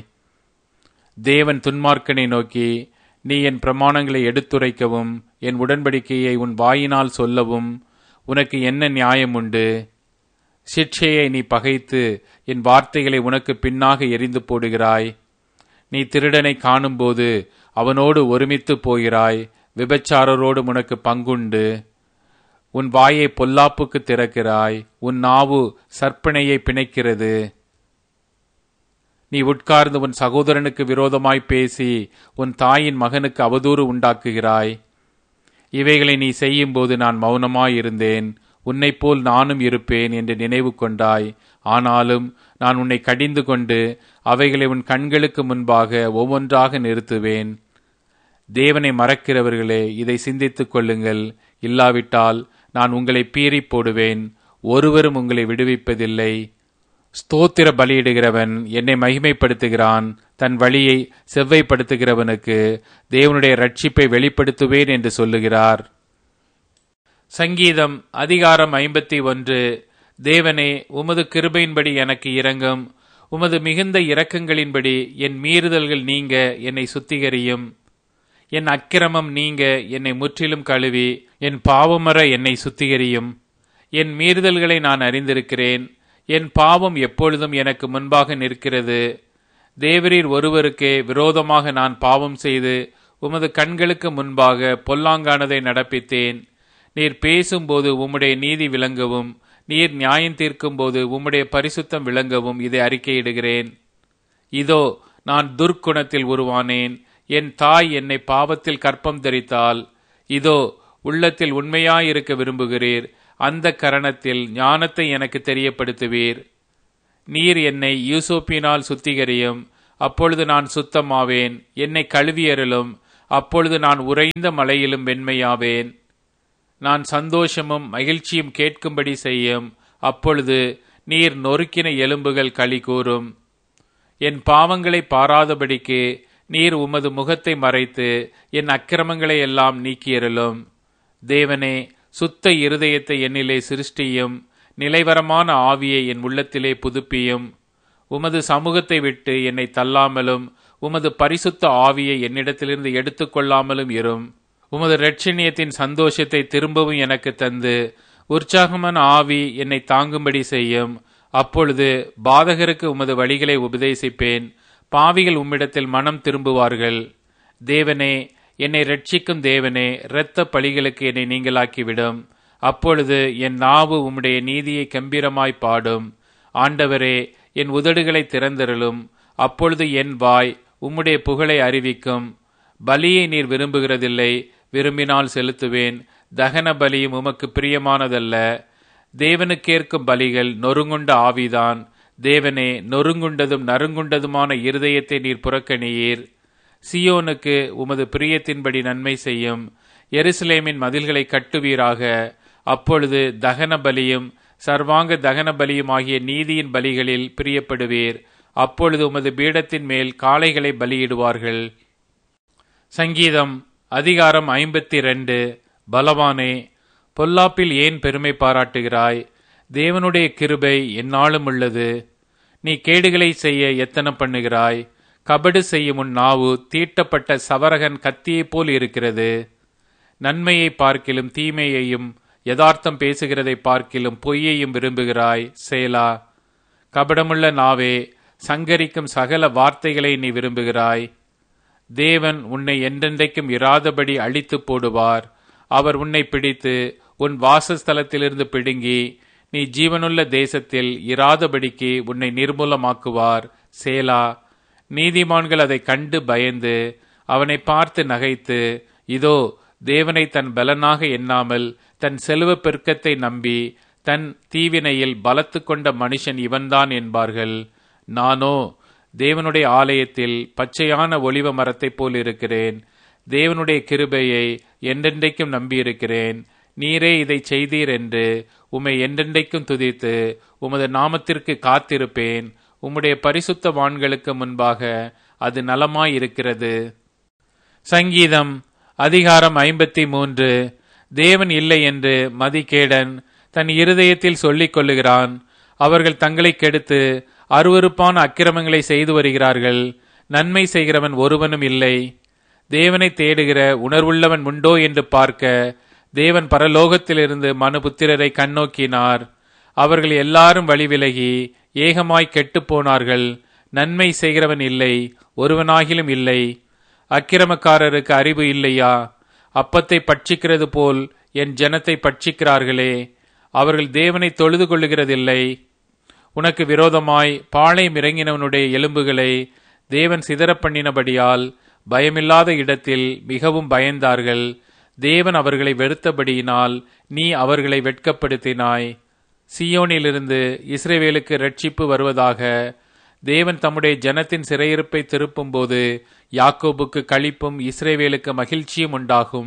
S1: தேவன் துன்மார்க்கனை நோக்கி, நீ என் பிரமாணங்களை எடுத்துரைக்கவும் என் உடன்படிக்கையை உன் வாயினால் சொல்லவும் உனக்கு என்ன நியாயம் உண்டு? சிட்சையை நீ பகைத்து என் வார்த்தைகளை உனக்கு பின்னாக எரிந்து போடுகிறாய். நீ திருடனை காணும்போது அவனோடு ஒருமித்து போகிறாய். விபச்சாரரோடு உனக்கு பங்குண்டு. உன் வாயை பொல்லாப்புக்கு திறக்கிறாய். உன் நாவு சற்பனையை பிணைக்கிறது. நீ உட்கார்ந்து உன் சகோதரனுக்கு விரோதமாய் பேசி உன் தாயின் மகனுக்கு அவதூறு உண்டாக்குகிறாய். இவைகளை நீ செய்யும்போது நான் மௌனமாயிருந்தேன். உன்னைப் போல் நானும் இருப்பேன் என்று நினைவு கொண்டாய். ஆனாலும் நான் உன்னை கடிந்து கொண்டு அவைகளை உன் கண்களுக்கு முன்பாக ஒவ்வொன்றாக நிறுத்துவேன். தேவனை மறக்கிறவர்களே, இதை சிந்தித்துக் கொள்ளுங்கள். இல்லாவிட்டால் நான் உங்களை பீறி போடுவேன். ஒருவரும் உங்களை விடுவிப்பதில்லை. ஸ்தோத்திர பலியிடுகிறவன் என்னை மகிமைப்படுத்துகிறான். தன் வழியை செவ்வைப்படுத்துகிறவனுக்கு தேவனுடைய ரட்சிப்பை வெளிப்படுத்துவேன் என்று சொல்லுகிறார். சங்கீதம் அதிகாரம் ஐம்பத்தி ஒன்று. தேவனே, உமது கிருபையின்படி எனக்கு இரங்கும். உமது மிகுந்த இரக்கங்களின்படி என் மீறுதல்கள் நீங்க என்னை சுத்திகரியும். என் அக்கிரமம் நீங்க என்னை முற்றிலும் கழுவி என் பாவமற என்னை சுத்திகரியும். என் மீறுதல்களை நான் அறிந்திருக்கிறேன். என் பாவம் எப்பொழுதும் எனக்கு முன்பாக நிற்கிறது. தேவரீர் ஒருவருக்கே விரோதமாக நான் பாவம் செய்து உமது கண்களுக்கு முன்பாக பொல்லாங்கானதை நடப்பித்தேன். நீர் பேசும்போது உம்முடைய நீதி விளங்கவும், நீர் நியாயம் தீர்க்கும் போது உம்முடைய பரிசுத்தம் விளங்கவும் இதை அறிக்கையிடுகிறேன். இதோ, நான் துர்க்குணத்தில் உருவானேன். என் தாய் என்னை பாவத்தில் கற்பம் தரித்தால், இதோ உள்ளத்தில் உண்மையாயிருக்க விரும்புகிறீர். அந்த கரணத்தில் ஞானத்தை எனக்கு தெரியப்படுத்துவீர். நீர் என்னை யூசோப்பினால் சுத்திகரியும், அப்பொழுது நான் சுத்தமாவேன். என்னை கழுவியருளும், அப்பொழுது நான் உறைந்த மலையிலும் வெண்மையாவேன். நான் சந்தோஷமும் மகிழ்ச்சியும் கேட்கும்படி செய்யும், அப்பொழுது நீர் நொறுக்கின எலும்புகள் களி கூறும். என் பாவங்களை பாராதபடிக்கு நீர் உமது முகத்தை மறைத்து என் அக்கிரமங்களை எல்லாம் நீக்கியருளும். தேவனே, சுத்த இருதயத்தை என்னிலே சிருஷ்டியும், நிலைவரமான ஆவியை என் உள்ளத்திலே புதுப்பியும். உமது சமூகத்தை விட்டு என்னை தள்ளாமலும், உமது பரிசுத்த ஆவியை என்னிடத்திலிருந்து எடுத்துக்கொள்ளாமலும் இரும். உமது இரட்சணியத்தின் சந்தோஷத்தை திரும்பவும் எனக்கு தந்து, உற்சாகமான ஆவி என்னை தாங்கும்படி செய்யும். அப்பொழுது பாதகருக்கு உமது வழிகளை உபதேசிப்பேன். பாவிகள் உம்மிடத்தில் மனம் திரும்புவார்கள். தேவனே, என்னை இரட்சிக்கும் தேவனே, இரத்த பழிகளுக்கு என்னை நீங்களாக்கிவிடும். அப்பொழுது என் நாவு உம்முடைய நீதியை கம்பீரமாய் பாடும். ஆண்டவரே, என் உதடுகளை திறந்தருளும். அப்பொழுது என் வாய் உம்முடைய புகழை அறிவிக்கும். பலியை நீர் விரும்புகிறதில்லை, விரும்பினால் செலுத்துவேன். தகன பலியும் உமக்கு பிரியமானதல்ல. தேவனுக்கேற்கும் பலிகள் நொறுங்குண்ட ஆவிதான். தேவனே, நொறுங்குண்டதும் நறுங்குண்டதுமான இருதயத்தை நீர் புறக்கணியீர். சியோனுக்கு உமது பிரியத்தின்படி நன்மை செய்யும். எருசலேமின் மதில்களை கட்டுவீராக. அப்பொழுது தகன பலியும் சர்வாங்க தகன பலியும் ஆகிய நீதியின் பலிகளில் பிரியப்படுவீர். அப்பொழுது உமது பீடத்தின் மேல் காளைகளை பலியிடுவார்கள். சங்கீதம் அதிகாரம் ஐம்பத்தி ரெண்டு. பலவானே, பொல்லாப்பில் ஏன் பெருமை பாராட்டுகிறாய்? தேவனுடைய கிருபை எந்நாளும் உள்ளது. நீ கேடுகளை செய்ய எத்தனை பண்ணுகிறாய்? கபடு செய்யும் உன் நாவு தீட்டப்பட்ட சவரகன் கத்தியைப் போல் இருக்கிறது. நன்மையை பார்க்கிலும் தீமையையும், யதார்த்தம் பேசுகிறதை பார்க்கிலும் பொய்யையும் விரும்புகிறாய். சேலா. கபடமுள்ள நாவே, சங்கரிக்கும் சகல வார்த்தைகளை நீ விரும்புகிறாய். தேவன் உன்னை என்றென்றைக்கும் இராதபடி அழித்து போடுவார். அவர் உன்னை பிடித்து உன் வாசஸ்தலத்திலிருந்து பிடுங்கி நீ ஜீவனுள்ள தேசத்தில் இராதபடிக்கு உன்னை நிர்மூலமாக்குவார். சேலா. நீதிமான்கள் அதை கண்டு பயந்து அவனை பார்த்து நகைத்து, இதோ தேவனை தன் பலனாக எண்ணாமல் தன் செல்வ பெருக்கத்தை நம்பி தன் தீவினையில் பலத்து கொண்ட மனுஷன் இவன்தான் என்பார்கள். நானோ தேவனுடைய ஆலயத்தில் பச்சையான ஒலிவ மரத்தைப் போல் இருக்கிறேன். தேவனுடைய கிருபையை என்றென்றைக்கும் நம்பியிருக்கிறேன். நீரே இதை செய்தீர் என்று உம்மை என்றென்றைக்கும் துதித்து உமது நாமத்திற்கு காத்திருப்பேன். உம்முடைய பரிசுத்தவான்களுக்கு முன்பாக அது நலமாயிருக்கிறது. சங்கீதம் அதிகாரம் ஐம்பத்தி மூன்று. தேவன் இல்லை என்று மதிகேடன் தன் இருதயத்தில் சொல்லிக் கொள்ளுகிறான். அவர்கள் தங்களை கெடுத்து அருவருப்பான அக்கிரமங்களை செய்து வருகிறார்கள். நன்மை செய்கிறவன் ஒருவனும் இல்லை. தேவனை தேடுகிற உணர்வுள்ளவன் உண்டோ என்று பார்க்க தேவன் பரலோகத்திலிருந்து மனுபுத்திரரை கண்ணோக்கினார். அவர்கள் எல்லாரும் வழிவிலகி ஏகமாய் கெட்டுப் போனார்கள். நன்மை செய்கிறவன் இல்லை, ஒருவனாகிலும் இல்லை. அக்கிரமக்காரருக்கு அறிவு இல்லையா? அப்பத்தை பட்சிக்கிறது போல் என் ஜனத்தை பட்சிக்கிறார்களே. அவர்கள் தேவனை தொழுது கொள்ளுகிறதில்லை. உனக்கு விரோதமாய் பாளையம் இறங்கினவனுடைய எலும்புகளை தேவன் சிதறப் பண்ணினபடியால் பயமில்லாத இடத்தில் மிகவும் பயந்தார்கள். தேவன் அவர்களை வெறுத்தபடியினால் நீ அவர்களை வெட்கப்படுத்தினாய். சியோனிலிருந்து இஸ்ரவேலுக்கு இரட்சிப்பு வருவதாக. தேவன் தம்முடைய ஜனத்தின் சிறையிருப்பை திருப்பும் போது யாக்கோபுக்கு களிப்பும் இஸ்ரவேலுக்கு மகிழ்ச்சியும் உண்டாகும்.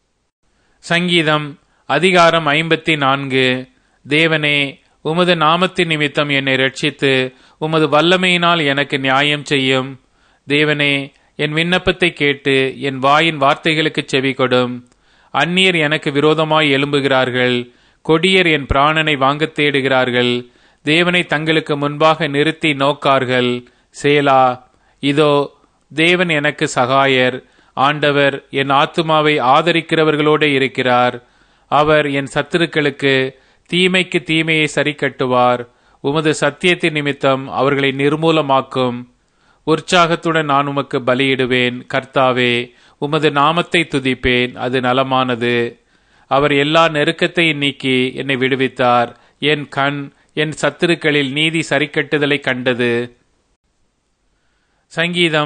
S1: சங்கீதம் அதிகாரம் ஐம்பத்தி நான்கு. தேவனே, உமது நாமத்தின் நிமித்தம் என்னை இரட்சித்து உமது வல்லமையினால் எனக்கு நியாயம் செய்யும். தேவனே, என் விண்ணப்பத்தை கேட்டு என் வாயின் வார்த்தைகளுக்கு செவி கொடும். அந்நியர் எனக்கு விரோதமாய் எழும்புகிறார்கள். கொடியர் என் பிராணனை வாங்கத் தேடுகிறார்கள். தேவனை தங்களுக்கு முன்பாக நிறுத்தி நோக்கார்கள். சேலா. இதோ தேவன் எனக்கு சகாயர். ஆண்டவர் என் ஆத்துமாவை ஆதரிக்கிறவர்களோடு இருக்கிறார். அவர் என் சத்துருக்களுக்கு தீமைக்கு தீமையை சரி கட்டுவார். உமது சத்தியத்தின் நிமித்தம் அவர்களை நிர்மூலமாக்கும். உற்சாகத்துடன் நான் உமக்கு பலியிடுவேன். கர்த்தாவே, உமது நாமத்தை துதிப்பேன், அது நலமானது. அவர் எல்லா நெருக்கத்தையும் நீக்கி என்னை விடுவித்தார். என் கண் என் சத்துருக்களில் நீதி சரிக்கட்டுதலை கண்டது. சங்கீதம்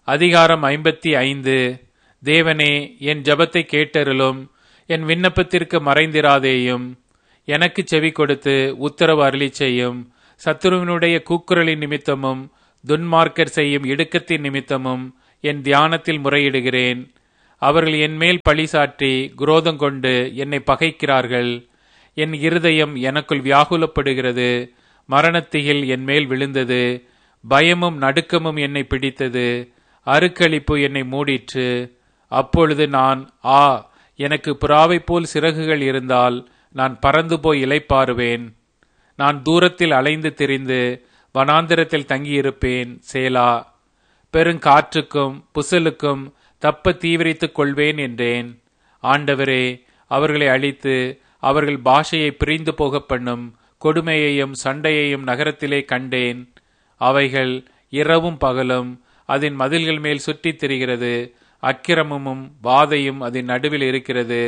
S1: அதிகாரம் ஐம்பத்தி ஐந்து. தேவனே, என் ஜெபத்தை கேட்டருளும், என் விண்ணப்பத்திற்கு மறைந்திராதேயும். எனக்கு செவி கொடுத்து உத்தரவு அருளி செய்யும். சத்துருவினுடைய கூக்குரலின் நிமித்தமும் துன்மார்க்கர் செய்யும் இடுக்கத்தின் நிமித்தமும் என் தியானத்தில் முறையிடுகிறேன். அவர்கள் என் மேல் பழி சாற்றி குரோதம் கொண்டு என்னை பகைக்கிறார்கள். என் இருதயம் எனக்குள் வியாகுலப்படுகிறது. மரணத்திகில் என் மேல் விழுந்தது. பயமும் நடுக்கமும் என்னை பிடித்தது. அருக்களிப்பு என்னை மூடிற்று. அப்பொழுது நான், ஆ, எனக்கு புறாவை போல் சிறகுகள் இருந்தால் நான் பறந்து போய் இளைப்பாறுவேன். நான் தூரத்தில் அலைந்து திரிந்து வனாந்திரத்தில் தங்கியிருப்பேன். சேலா. பெருங்காற்றுக்கும் புசலுக்கும் தப்ப தீவிரித்துக் கொள்வேன் என்றேன். ஆண்டவரே, அவர்களை அழித்து அவர்கள் பாஷையை பிரிந்து போக பண்ணும் கொடுமையையும் சண்டையையும் நகரத்திலே கண்டேன். அவைகள் இரவும் பகலும் அதன் மதில்கள் மேல் சுற்றித் திரிகிறது. அக்கிரமமும் வாதையும் அதன் நடுவில் இருக்கிறது.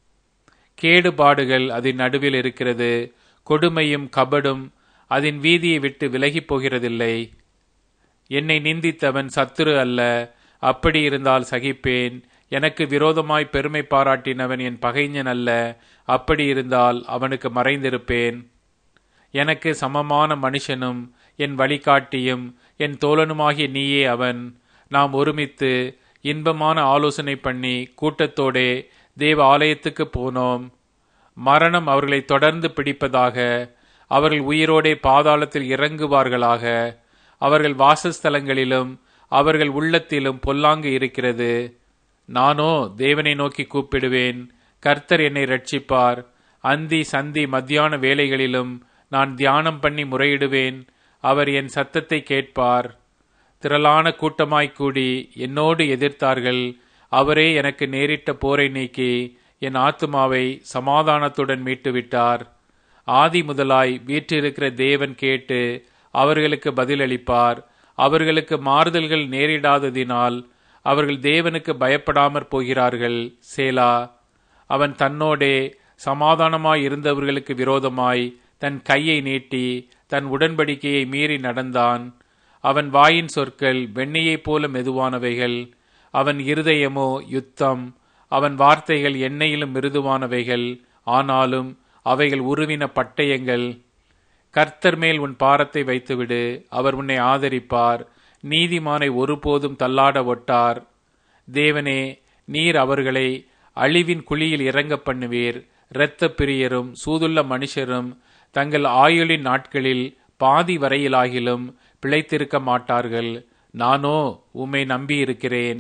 S1: கேடுபாடுகள் அதன் நடுவில் இருக்கிறது. கொடுமையும் கபடும் அதன் வீதியை விட்டு விலகி போகிறதில்லை. என்னை நிந்தித்தவன் சத்துரு அல்ல. அப்படி இருந்தால் சகிப்பேன். எனக்கு விரோதமாய் பெருமை பாராட்டினவன் என் பகைஞன் அல்ல. அப்படி இருந்தால் அவனுக்கு மறைந்திருப்பேன். எனக்கு சமமான மனுஷனும் என் வழிகாட்டியும் என் தோழனுமாகிய நீயே அவன். நாம் ஒருமித்து இன்பமான ஆலோசனை பண்ணி கூட்டத்தோடே தேவ ஆலயத்துக்கு போனோம். மரணம் அவர்களை தொடர்ந்து பிடிப்பதாக. அவர்கள் உயிரோடே பாதாளத்தில் இறங்குவார்களாக. அவர்கள் வாசஸ்தலங்களிலும் அவர்கள் உள்ளத்திலும் பொல்லாங்கு இருக்கிறது. நானோ தேவனை நோக்கி கூப்பிடுவேன். கர்த்தர் என்னை ரட்சிப்பார். அந்தி சந்தி மத்தியான வேளைகளிலும் நான் தியானம் பண்ணி முறையிடுவேன். அவர் என் சத்தத்தை கேட்பார். திரளான கூட்டமாய்க் கூடி என்னோடு எதிர்த்தார்கள். அவரே எனக்கு நேரிட்ட போரை நீக்கி என் ஆத்துமாவை சமாதானத்துடன் மீட்டுவிட்டார். ஆதி முதலாய் வீற்றிருக்கிற தேவன் கேட்டு அவர்களுக்கு பதிலளிப்பார். அவர்களுக்கு மாறுதல்கள் நேரிடாததினால் அவர்கள் தேவனுக்கு பயப்படாமற் போகிறார்கள். சேலா. அவன் தன்னோடே சமாதானமாய் இருந்தவர்களுக்கு விரோதமாய் தன் கையை நீட்டி தன் உடன்படிக்கையை மீறி நடந்தான். அவன் வாயின் சொற்கள் வெண்ணையைப் போல மெதுவானவைகள். அவன் இருதயமோ யுத்தம். அவன் வார்த்தைகள் எண்ணெயிலும் மிருதுவானவைகள். ஆனாலும் அவைகள் உருவின பட்டயங்கள். கர்த்தர் மேல் உன் பாரத்தை வைத்துவிடு. அவர் உன்னை ஆதரிப்பார். நீதிமானை ஒருபோதும் தள்ளாட ஒட்டார். தேவனே, நீர் அவர்களை அழிவின் குழியில் இறங்க பண்ணுவீர். இரத்த பிரியரும் சூதுள்ள மனுஷரும் தங்கள் ஆயுளின் நாட்களில் பாதி வரையிலாகிலும் பிழைத்திருக்க மாட்டார்கள். நானோ உம்மை நம்பியிருக்கிறேன்.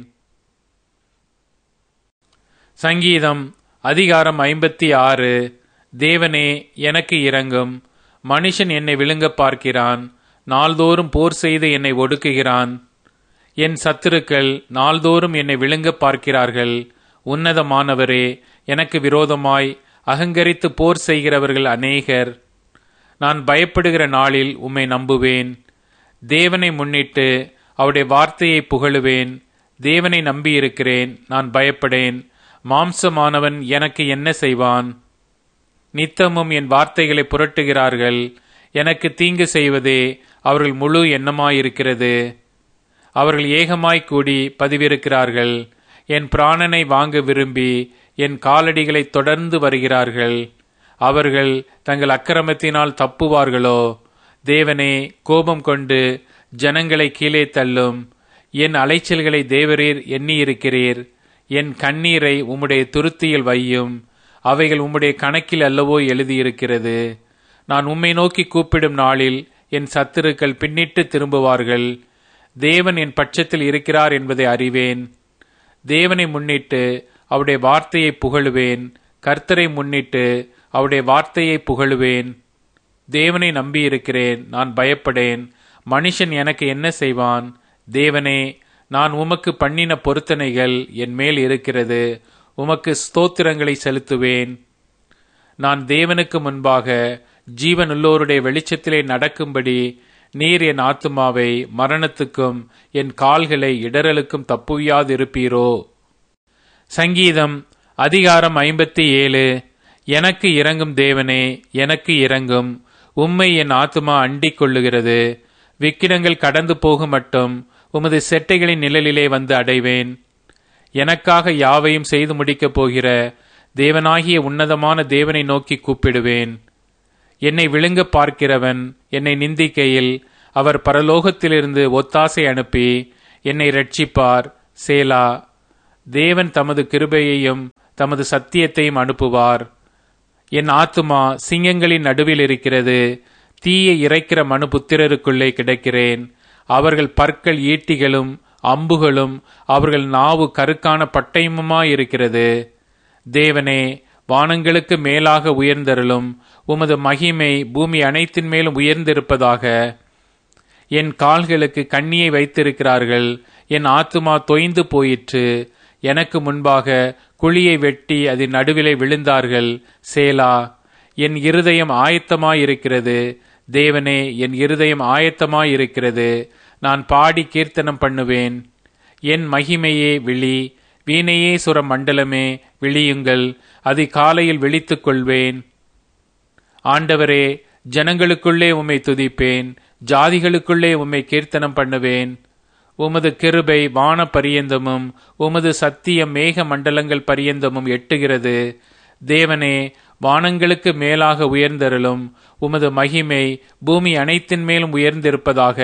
S1: சங்கீதம் அதிகாரம் ஐம்பத்தி ஆறு. தேவனே, எனக்கு இரங்கும். மனுஷன் என்னை விழுங்க பார்க்கிறான். நாள்தோறும் போர் செய்து என்னை ஒடுக்குகிறான். என் சத்துருக்கள் நாள்தோறும் என்னை விழுங்க பார்க்கிறார்கள். உன்னதமானவரே, எனக்கு விரோதமாய் அகங்கரித்து போர் செய்கிறவர்கள் அநேகர். நான் பயப்படுகிற நாளில் உம்மை நம்புவேன். தேவனை முன்னிட்டு அவருடைய வார்த்தையை புகழுவேன். தேவனை நம்பியிருக்கிறேன், நான் பயப்படேன். மாம்சமானவன் எனக்கு என்ன செய்வான்? நித்தமும் என் வார்த்தைகளை புரட்டுகிறார்கள். எனக்கு தீங்கு செய்வதே அவர்கள் முழு எண்ணமாயிருக்கிறது. அவர்கள் ஏகமாய் கூடி பதிவிருக்கிறார்கள். என் பிராணனை வாங்க விரும்பி என் காலடிகளை தொடர்ந்து வருகிறார்கள். அவர்கள் தங்கள் அக்கிரமத்தினால் தப்புவார்களோ? தேவனே, கோபம் கொண்டு ஜனங்களை கீழே தள்ளும். என் அலைச்சல்களை தேவரீர் எண்ணியிருக்கிறீர். என் கண்ணீரை உம்முடைய துருத்தியில் வையும். அவைகள் உம்முடைய கணக்கில் அல்லவோ எழுதியிருக்கிறது. நான் உம்மை நோக்கி கூப்பிடும் நாளில் என் சத்துருக்கள் பின்னிட்டு திரும்புவார்கள். தேவன் என் பட்சத்தில் இருக்கிறார் என்பதை அறிவேன். தேவனை முன்னிட்டு அவருடைய வார்த்தையை புகழுவேன். கர்த்தரை முன்னிட்டு அவருடைய வார்த்தையை புகழுவேன். தேவனை நம்பியிருக்கிறேன், நான் பயப்படேன். மனுஷன் எனக்கு என்ன செய்வான்? தேவனே, நான் உமக்கு பண்ணின பொருத்தனைகள் என் மேல் இருக்கிறது. உமக்கு ஸ்தோத்திரங்களை செலுத்துவேன். நான் தேவனுக்கு முன்பாக ஜீவனுள்ளோருடைய வெளிச்சத்திலே நடக்கும்படி நீர் என் ஆத்துமாவை மரணத்துக்கும் என் கால்களை இடறலுக்கும் தப்புவியாதிருப்பீரோ? சங்கீதம் அதிகாரம் ஐம்பத்தி ஏழு. எனக்கு இரங்கும் தேவனே, எனக்கு இரங்கும். உம்மை என் ஆத்துமா அண்டிக் கொள்ளுகிறது. விக்கினங்கள் கடந்து போகும் மட்டும் உமது செட்டைகளின் நிழலிலே வந்து அடைவேன். எனக்காக யாவையும் செய்து முடிக்கப் போகிற தேவனாகிய உன்னதமான தேவனை நோக்கி கூப்பிடுவேன். என்னை விழுங்க பார்க்கிறவன் என்னை நிந்திக்கையில் அவர் பரலோகத்திலிருந்து ஒத்தாசை அனுப்பி என்னை இரட்சிப்பார். சேலா. தேவன் தமது கிருபையையும் தமது சத்தியத்தையும் அனுப்புவார். என் ஆத்துமா சிங்கங்களின் நடுவில் இருக்கிறது. தீயை இறைக்கிற மனு புத்திரருக்குள்ளே கிடக்கிறேன். அவர்கள் பற்கள் ஈட்டிகளும் அம்புகளும் அவர்கள் நாவு கருக்கான பட்டயமுமாயிருக்கிறது. தேவனே, வானங்களுக்கு மேலாக உயர்ந்தருளும். உமது மகிமை பூமி அனைத்தின் மேலும் உயர்ந்திருப்பதாக. என் கால்களுக்கு கண்ணியை வைத்திருக்கிறார்கள். என் ஆத்துமா தொய்ந்து போயிற்று. எனக்கு முன்பாக குழியை வெட்டி அதன் நடுவிலே விழுந்தார்கள். சேலா. என் இருதயம் ஆயத்தமாயிருக்கிறது. தேவனே, என் இருதயம் ஆயத்தமாயிருக்கிறது. நான் பாடி கீர்த்தனம் பண்ணுவேன். என் மகிமையே விழி. வீணையே சுர மண்டலமே விழியுங்கள். அதிகாலையில் விழித்துக் கொள்வேன். ஆண்டவரே, ஜனங்களுக்குள்ளே உம்மை துதிப்பேன். ஜாதிகளுக்குள்ளே உம்மை கீர்த்தனம் பண்ணுவேன். உமது கிருபை வான பரியந்தமும் உமது சத்தியம் மேக மண்டலங்கள் பரியந்தமும் எட்டுகிறது. தேவனே, வானங்களுக்கு மேலாக உயர்ந்தருளும். உமது மகிமை பூமி அனைத்தின் மேலும் உயர்ந்திருப்பதாக.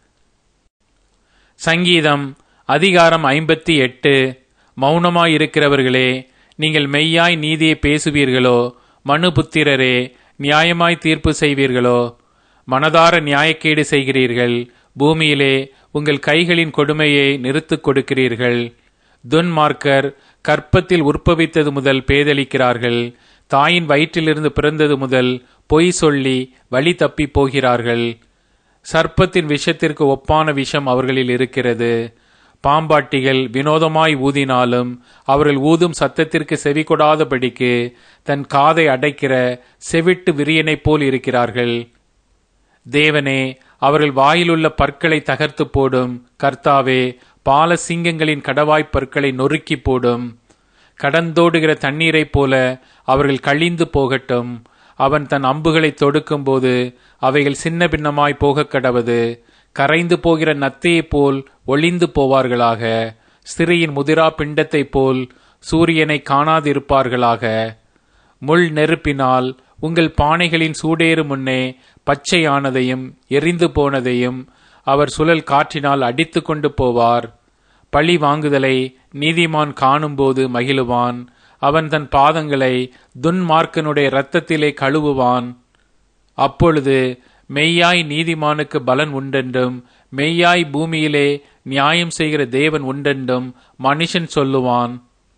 S1: சங்கீதம் அதிகாரம் ஐம்பத்தி எட்டு. மௌனமாயிருக்கிறவர்களே, நீங்கள் மெய்யாய் நீதியை பேசுவீர்களோ? மனுபுத்திரரே, நியாயமாய் தீர்ப்பு செய்வீர்களோ? மனதார நியாயக்கேடு செய்கிறீர்கள். பூமியிலே உங்கள் கைகளின் கொடுமையை நிறுத்துக் கொடுக்கிறீர்கள். துன்மார்க்கர் கற்பத்தில் உற்பவித்தது முதல் பேதலிக்கிறார்கள். தாயின் வயிற்றிலிருந்து பிறந்தது முதல் பொய் சொல்லி வழி தப்பி போகிறார்கள். சர்ப்பத்தின் விஷத்திற்கு ஒப்பான விஷம் அவர்களில் இருக்கிறது. பாம்பாட்டிகள் வினோதமாய் ஊதினாலும் அவர்கள் ஊதும் சத்தத்திற்கு செவி கொடாதபடிக்கு தன் காதை அடைக்கிற செவிட்டு விரியனைப் போல் இருக்கிறார்கள். தேவனே, அவர்கள் வாயிலுள்ள பற்களை தகர்த்து போடும். கர்த்தாவே, பால சிங்கங்களின் கடவாய்ப் பற்களை நொறுக்கி போடும். கடந்தோடுகிற தண்ணீரைப் போல அவர்கள் கழிந்து போகட்டும். அவன் தன் அம்புகளை தொடுக்கும் போது அவைகள் சின்ன பின்னமாய் போக கடவது. கரைந்து போகிற நத்தையைப் போல் ஒளிந்து போவார்களாக. ஸ்திரியின் முதிரா பிண்டத்தைப் போல் சூரியனை காணாதிருப்பார்களாக. முள் நெருப்பினால் உங்கள் பானைகளின் சூடேறு முன்னே பச்சையானதையும் எரிந்து போனதையும் அவர் சுழல் காற்றினால் அடித்து கொண்டு போவார். பழி வாங்குதலை நீதிமான் காணும்போது மகிழுவான். அவன் தன் பாதங்களை துன்மார்க்கனுடைய இரத்தத்திலே கழுவுவான். அப்பொழுது மெய்யாய் நீதிமானுக்கு பலன் உண்டென்றும் மெய்யாய் பூமியிலே நியாயம் செய்கிற தேவன் உண்டென்றும் மனுஷன் சொல்லுவான்.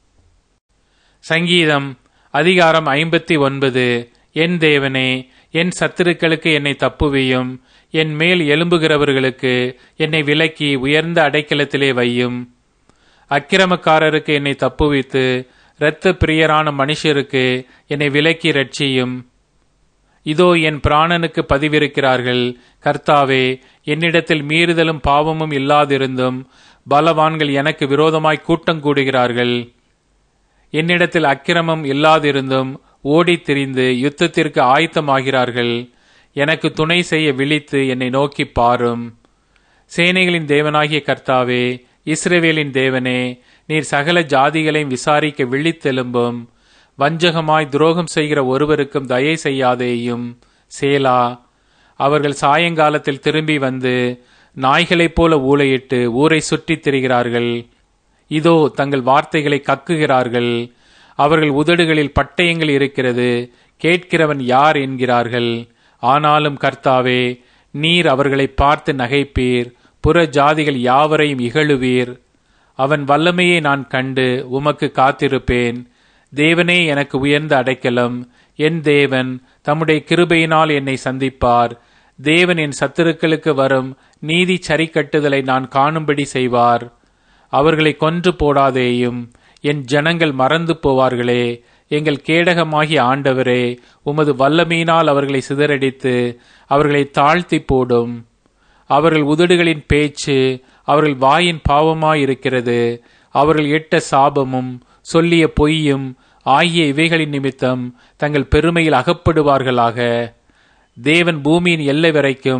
S1: சங்கீதம் அதிகாரம் ஐம்பத்தி ஒன்பது. என் தேவனே, என் சத்துருக்களுக்கு என்னை தப்புவியும். என் மேல் எழும்புகிறவர்களுக்கு என்னை விலக்கி உயர்ந்த அடைக்கலத்திலே வையும். அக்கிரமக்காரருக்கு என்னை தப்புவித்து இரத்த பிரியரான மனுஷருக்கு என்னை விலக்கி ரட்சியும். இதோ என் பிராணனுக்கு பதிவிருக்கிறார்கள். கர்த்தாவே, என்னிடத்தில் மீறுதலும் பாவமும் இல்லாதிருந்தும் பலவான்கள் எனக்கு விரோதமாய் கூட்டம் கூடுகிறார்கள். என்னிடத்தில் அக்கிரமம் இல்லாதிருந்தும் ஓடித் திரிந்து யுத்தத்திற்கு ஆயத்தமாகிறார்கள். எனக்கு துணை செய்ய விழித்து என்னை நோக்கி பாரும். சேனைகளின் தேவனாகிய கர்த்தாவே, இஸ்ரவேலின் தேவனே, நீர் சகல ஜாதிகளையும் விசாரிக்க விழித்தெலும்பும். வஞ்சகமாய் துரோகம் செய்கிற ஒருவருக்கும் தயை செய்யாதேயும். சேலா. அவர்கள் சாயங்காலத்தில் திரும்பி வந்து நாய்களைப் போல ஊளையிட்டு ஊரை சுற்றித் திரிகிறார்கள். இதோ தங்கள் வார்த்தைகளை கக்குகிறார்கள். அவர்கள் உதடுகளில் பட்டயங்கள் இருக்கிறது. கேட்கிறவன் யார் என்கிறார்கள். ஆனாலும் கர்த்தாவே, நீர் அவர்களை பார்த்து நகைப்பீர். புற ஜாதிகள் யாவரையும் இகழுவீர். அவன் வல்லமையை நான் கண்டு உமக்கு காத்திருப்பேன். தேவனே, எனக்கு உயர்ந்த அடைக்கலம். என் தேவன் தம்முடைய கிருபையினால் என்னை சந்திப்பார். தேவன் என் சத்துருக்களுக்கு வரும் நீதி சரி கட்டுதலை நான் காணும்படி செய்வார். அவர்களை கொன்று போடாதேயும். என் ஜனங்கள் மறந்து போவார்களே. எங்கள் கேடகமாகிய ஆண்டவரே, உமது வல்லமையினால் அவர்களை சிதறடித்து அவர்களை தாழ்த்தி போடும். அவர்கள் உதடுகளின் பேச்சு அவர்கள் வாயின் பாவமாயிருக்கிறது. அவர்கள் இட்ட சாபமும் சொல்லிய பொய்யும் ஆகிய இவைகளின் நிமித்தம் தங்கள் பெருமையில் அகப்படுவார்களாக. தேவன் பூமியின் எல்லை வரைக்கும்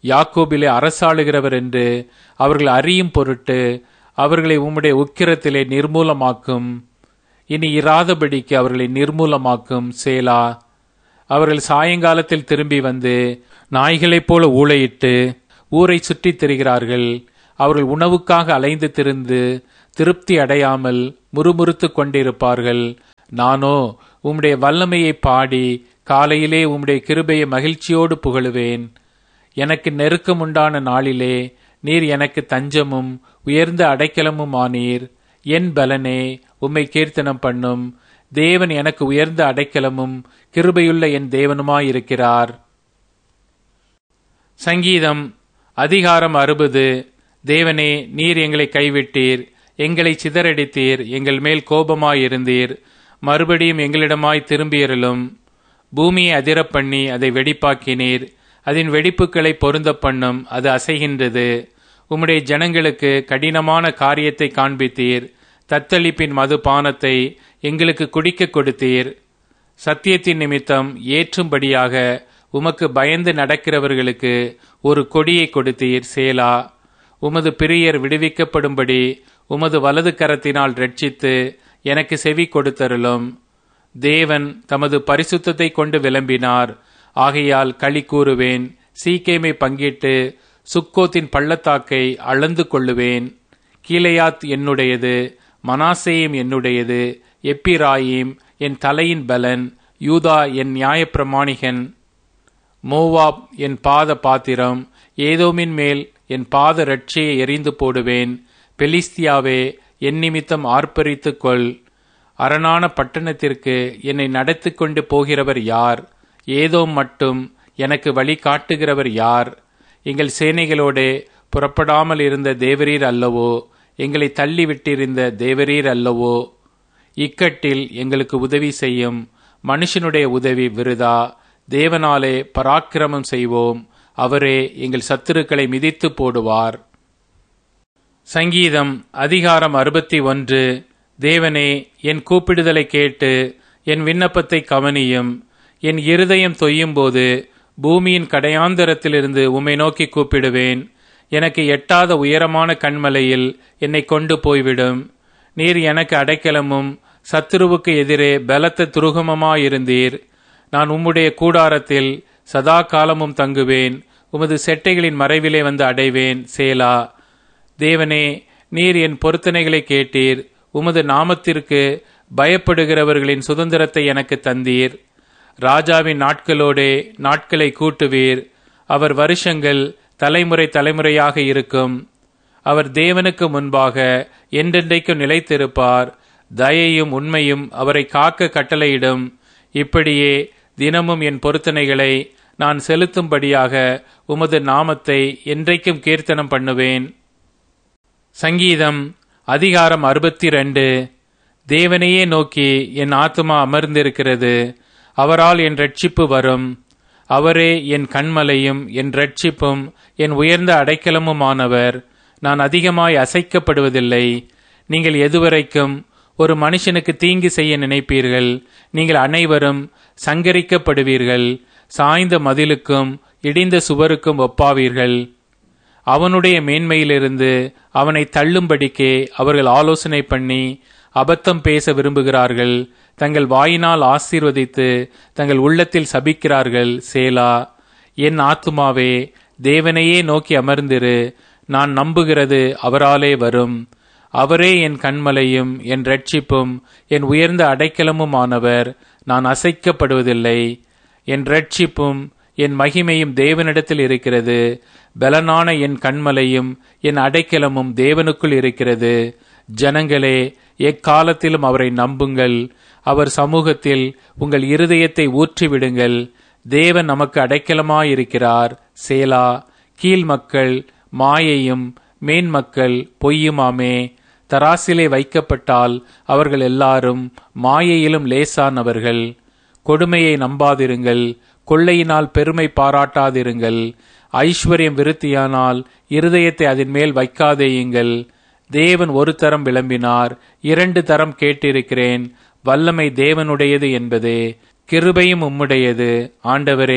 S1: யாக்கோபிலே அரசாளுகிறவர் என்று அவர்கள் அறியும் பொருட்டு அவர்களை உம்முடைய உக்கிரத்திலே நிர்மூலமாக்கும். இனி இராதபடிக்கு அவர்களை நிர்மூலமாக்கும். சேலா. அவர்கள் சாயங்காலத்தில் திரும்பி வந்து நாய்களைப் போல ஊளையிட்டு ஊரை சுற்றித் திரிகிறார்கள். அவர்கள் உணவுக்காக அலைந்து திரிந்து திருப்தி அடையாமல் முறுமுறுத்து கொண்டிருப்பார்கள். நானோ உம்முடைய வல்லமையை பாடி காலையிலே உம்முடைய கிருபையை மகிழ்ச்சியோடு புகழுவேன். எனக்கு நெருக்கம் உண்டான நாளிலே நீர் எனக்கு தஞ்சமும் உயர்ந்த அடைக்கலமும் ஆனீர். என் பலனே உம்மை கீர்த்தனம் பண்ணும். தேவன் எனக்கு உயர்ந்த அடைக்கலமும் கிருபையுள்ள என் தேவனுமாயிருக்கிறார். சங்கீதம் அதிகாரம் அறுபது. தேவனே, நீர் எங்களை கைவிட்டீர், எங்களை சிதறடித்தீர், எங்கள் மேல் கோபமாயிருந்தீர். மறுபடியும் எங்களிடமாய் திரும்பியருளும். பூமியை அதிரப் பண்ணி அதை வெடிப்பாக்கினீர். அதன் வெடிப்புகளை பொருந்த பண்ணும், அது அசைகின்றது. உம்முடைய ஜனங்களுக்கு கடினமான காரியத்தை காண்பித்தீர். தத்தளிப்பின் மது பானத்தை எங்களுக்கு குடிக்க கொடுத்தீர். சத்தியத்தின் நிமித்தம் ஏற்றும்படியாக உமக்கு பயந்து நடக்கிறவர்களுக்கு ஒரு கொடியை கொடுத்தீர். சேலா. உமது பிரியர் விடுவிக்கப்படும்படி உமது வலது கரத்தினால் ரட்சித்து எனக்கு செவி கொடுத்தருளும். தேவன் தமது பரிசுத்தத்தை கொண்டு விளம்பினார். ஆகையால் களி கூறுவேன். சீக்கேமை பங்கிட்டு சுக்கோத்தின் பள்ளத்தாக்கை அளந்து கொள்ளுவேன். கீலேயாத் என்னுடையது, மனாசேயும் என்னுடையது. எப்பிராயீம் என் தலையின் பலன், யூதா என் நியாயப்பிரமாணிகன். மோவாப் என் பாத பாத்திரம், ஏதோமின் மேல் என் பாத ரட்சியை எறிந்து போடுவேன். பெலிஸ்தியாவே, என் நிமித்தம் ஆர்ப்பரித்துக் கொள். அரணான பட்டணத்திற்கு என்னை நடத்தி கொண்டு போகிறவர் யார்? ஏதோம் மட்டும் எனக்கு வழி காட்டுகிறவர் யார்? எங்கள் சேனைகளோடே புறப்படாமல் இருந்த தேவரீர் அல்லவோ? எங்களை தள்ளிவிட்டிருந்த தேவரீர் அல்லவோ? இக்கட்டில் எங்களுக்கு உதவி செய்யும். மனுஷனுடைய உதவி விருதா. தேவனாலே பராக்கிரமம் செய்வோம். அவரே எங்கள் சத்துருக்களை மிதித்து போடுவார். சங்கீதம் அதிகாரம் அறுபத்தி ஒன்று. தேவனே, என் கூப்பிடுதலை கேட்டு என் விண்ணப்பத்தை கவனியும். என் இருதயம் தொய்யும் போது பூமியின் கடையாந்தரத்திலிருந்து உம்மை நோக்கி கூப்பிடுவேன். எனக்கு எட்டாத உயரமான கண்மலையில் என்னை கொண்டு போய்விடும். நீர் எனக்கு அடைக்கலமும் சத்துருவுக்கு எதிரே பலத்த துருகமுமாயிருந்தீர். நான் உம்முடைய கூடாரத்தில் சதா காலமும் தங்குவேன். உமது செட்டைகளின் மறைவிலே வந்து அடைவேன். சேலா. தேவனே, நீர் என் பொருத்தனைகளை கேட்டீர். உமது நாமத்திற்கு பயப்படுகிறவர்களின் சுதந்திரத்தை எனக்கு தந்தீர். ராஜாவின் நாட்களோடே நாட்களை கூட்டுவீர். அவர் வருஷங்கள் தலைமுறை தலைமுறையாக இருக்கும். அவர் தேவனுக்கு முன்பாக என்றென்றைக்கும் நிலைத்திருப்பார். தயையும் உண்மையும் அவரை காக்க கட்டளையிடும். இப்படியே தினமும் என் பொருத்தனைகளை நான் செலுத்தும்படியாக உமது நாமத்தை என்றைக்கும் கீர்த்தனம் பண்ணுவேன். சங்கீதம் அதிகாரம் அறுபத்தி ரெண்டு. தேவனையே நோக்கி என் ஆத்துமா அமர்ந்திருக்கிறது. அவரால் என் ரட்சிப்பு வரும். அவரே என் கண்மலையும் என் ரட்சிப்பும் என் உயர்ந்த அடைக்கலமுமானவர். நான் அதிகமாய் அசைக்கப்படுவதில்லை. நீங்கள் எதுவரைக்கும் ஒரு மனுஷனுக்கு தீங்கு செய்ய நினைப்பீர்கள்? நீங்கள் அனைவரும் சங்கரிக்கப்படுவீர்கள். சாய்ந்த மதிலுக்கும் இடிந்த சுவருக்கும் ஒப்பாவீர்கள். அவனுடைய மேன்மையிலிருந்து அவனை தள்ளும்படிக்கே அவர்கள் ஆலோசனை பண்ணி அபத்தம் பேச விரும்புகிறார்கள். தங்கள் வாயினால் ஆசீர்வதித்து தங்கள் உள்ளத்தில் சபிக்கிறார்கள். சேலா. என் ஆத்துமாவே, தேவனையே நோக்கி அமர்ந்திரு. நான் நம்புகிறது அவராலே வரும். அவரே என் கண்மலையும் என் ரட்சிப்பும் என் உயர்ந்த அடைக்கலமுமானவர். நான் அசைக்கப்படுவதில்லை. என் ரட்சிப்பும் என் மகிமையும் தேவனிடத்தில் இருக்கிறது. பலனான என் கண்மலையும் என் அடைக்கலமும் தேவனுக்குள் இருக்கிறது. ஜனங்களே, எக்காலத்திலும் அவரை நம்புங்கள். அவர் சமூகத்தில் உங்கள் இருதயத்தை ஊற்றிவிடுங்கள். தேவன் நமக்கு அடைக்கலமாயிருக்கிறார். சேலா. கீழ் மக்கள் மாயையும் மேன்மக்கள் பொய்யுமாமே. தராசிலே வைக்கப்பட்டால் அவர்கள் எல்லாரும் மாயையிலும் லேசானவர்கள். கொடுமையை நம்பாதிருங்கள். கொள்ளையினால் பெருமை பாராட்டாதிருங்கள். ஐஸ்வர்யம் விருத்தியானால் இருதயத்தை அதன் மேல் வைக்காதேயுங்கள். தேவன் ஒரு தரம் விளம்பினார், இரண்டு தரம் கேட்டிருக்கிறேன். வல்லமை தேவனுடையது என்பதே, கிருபையும் உம்முடையது. ஆண்டவரே,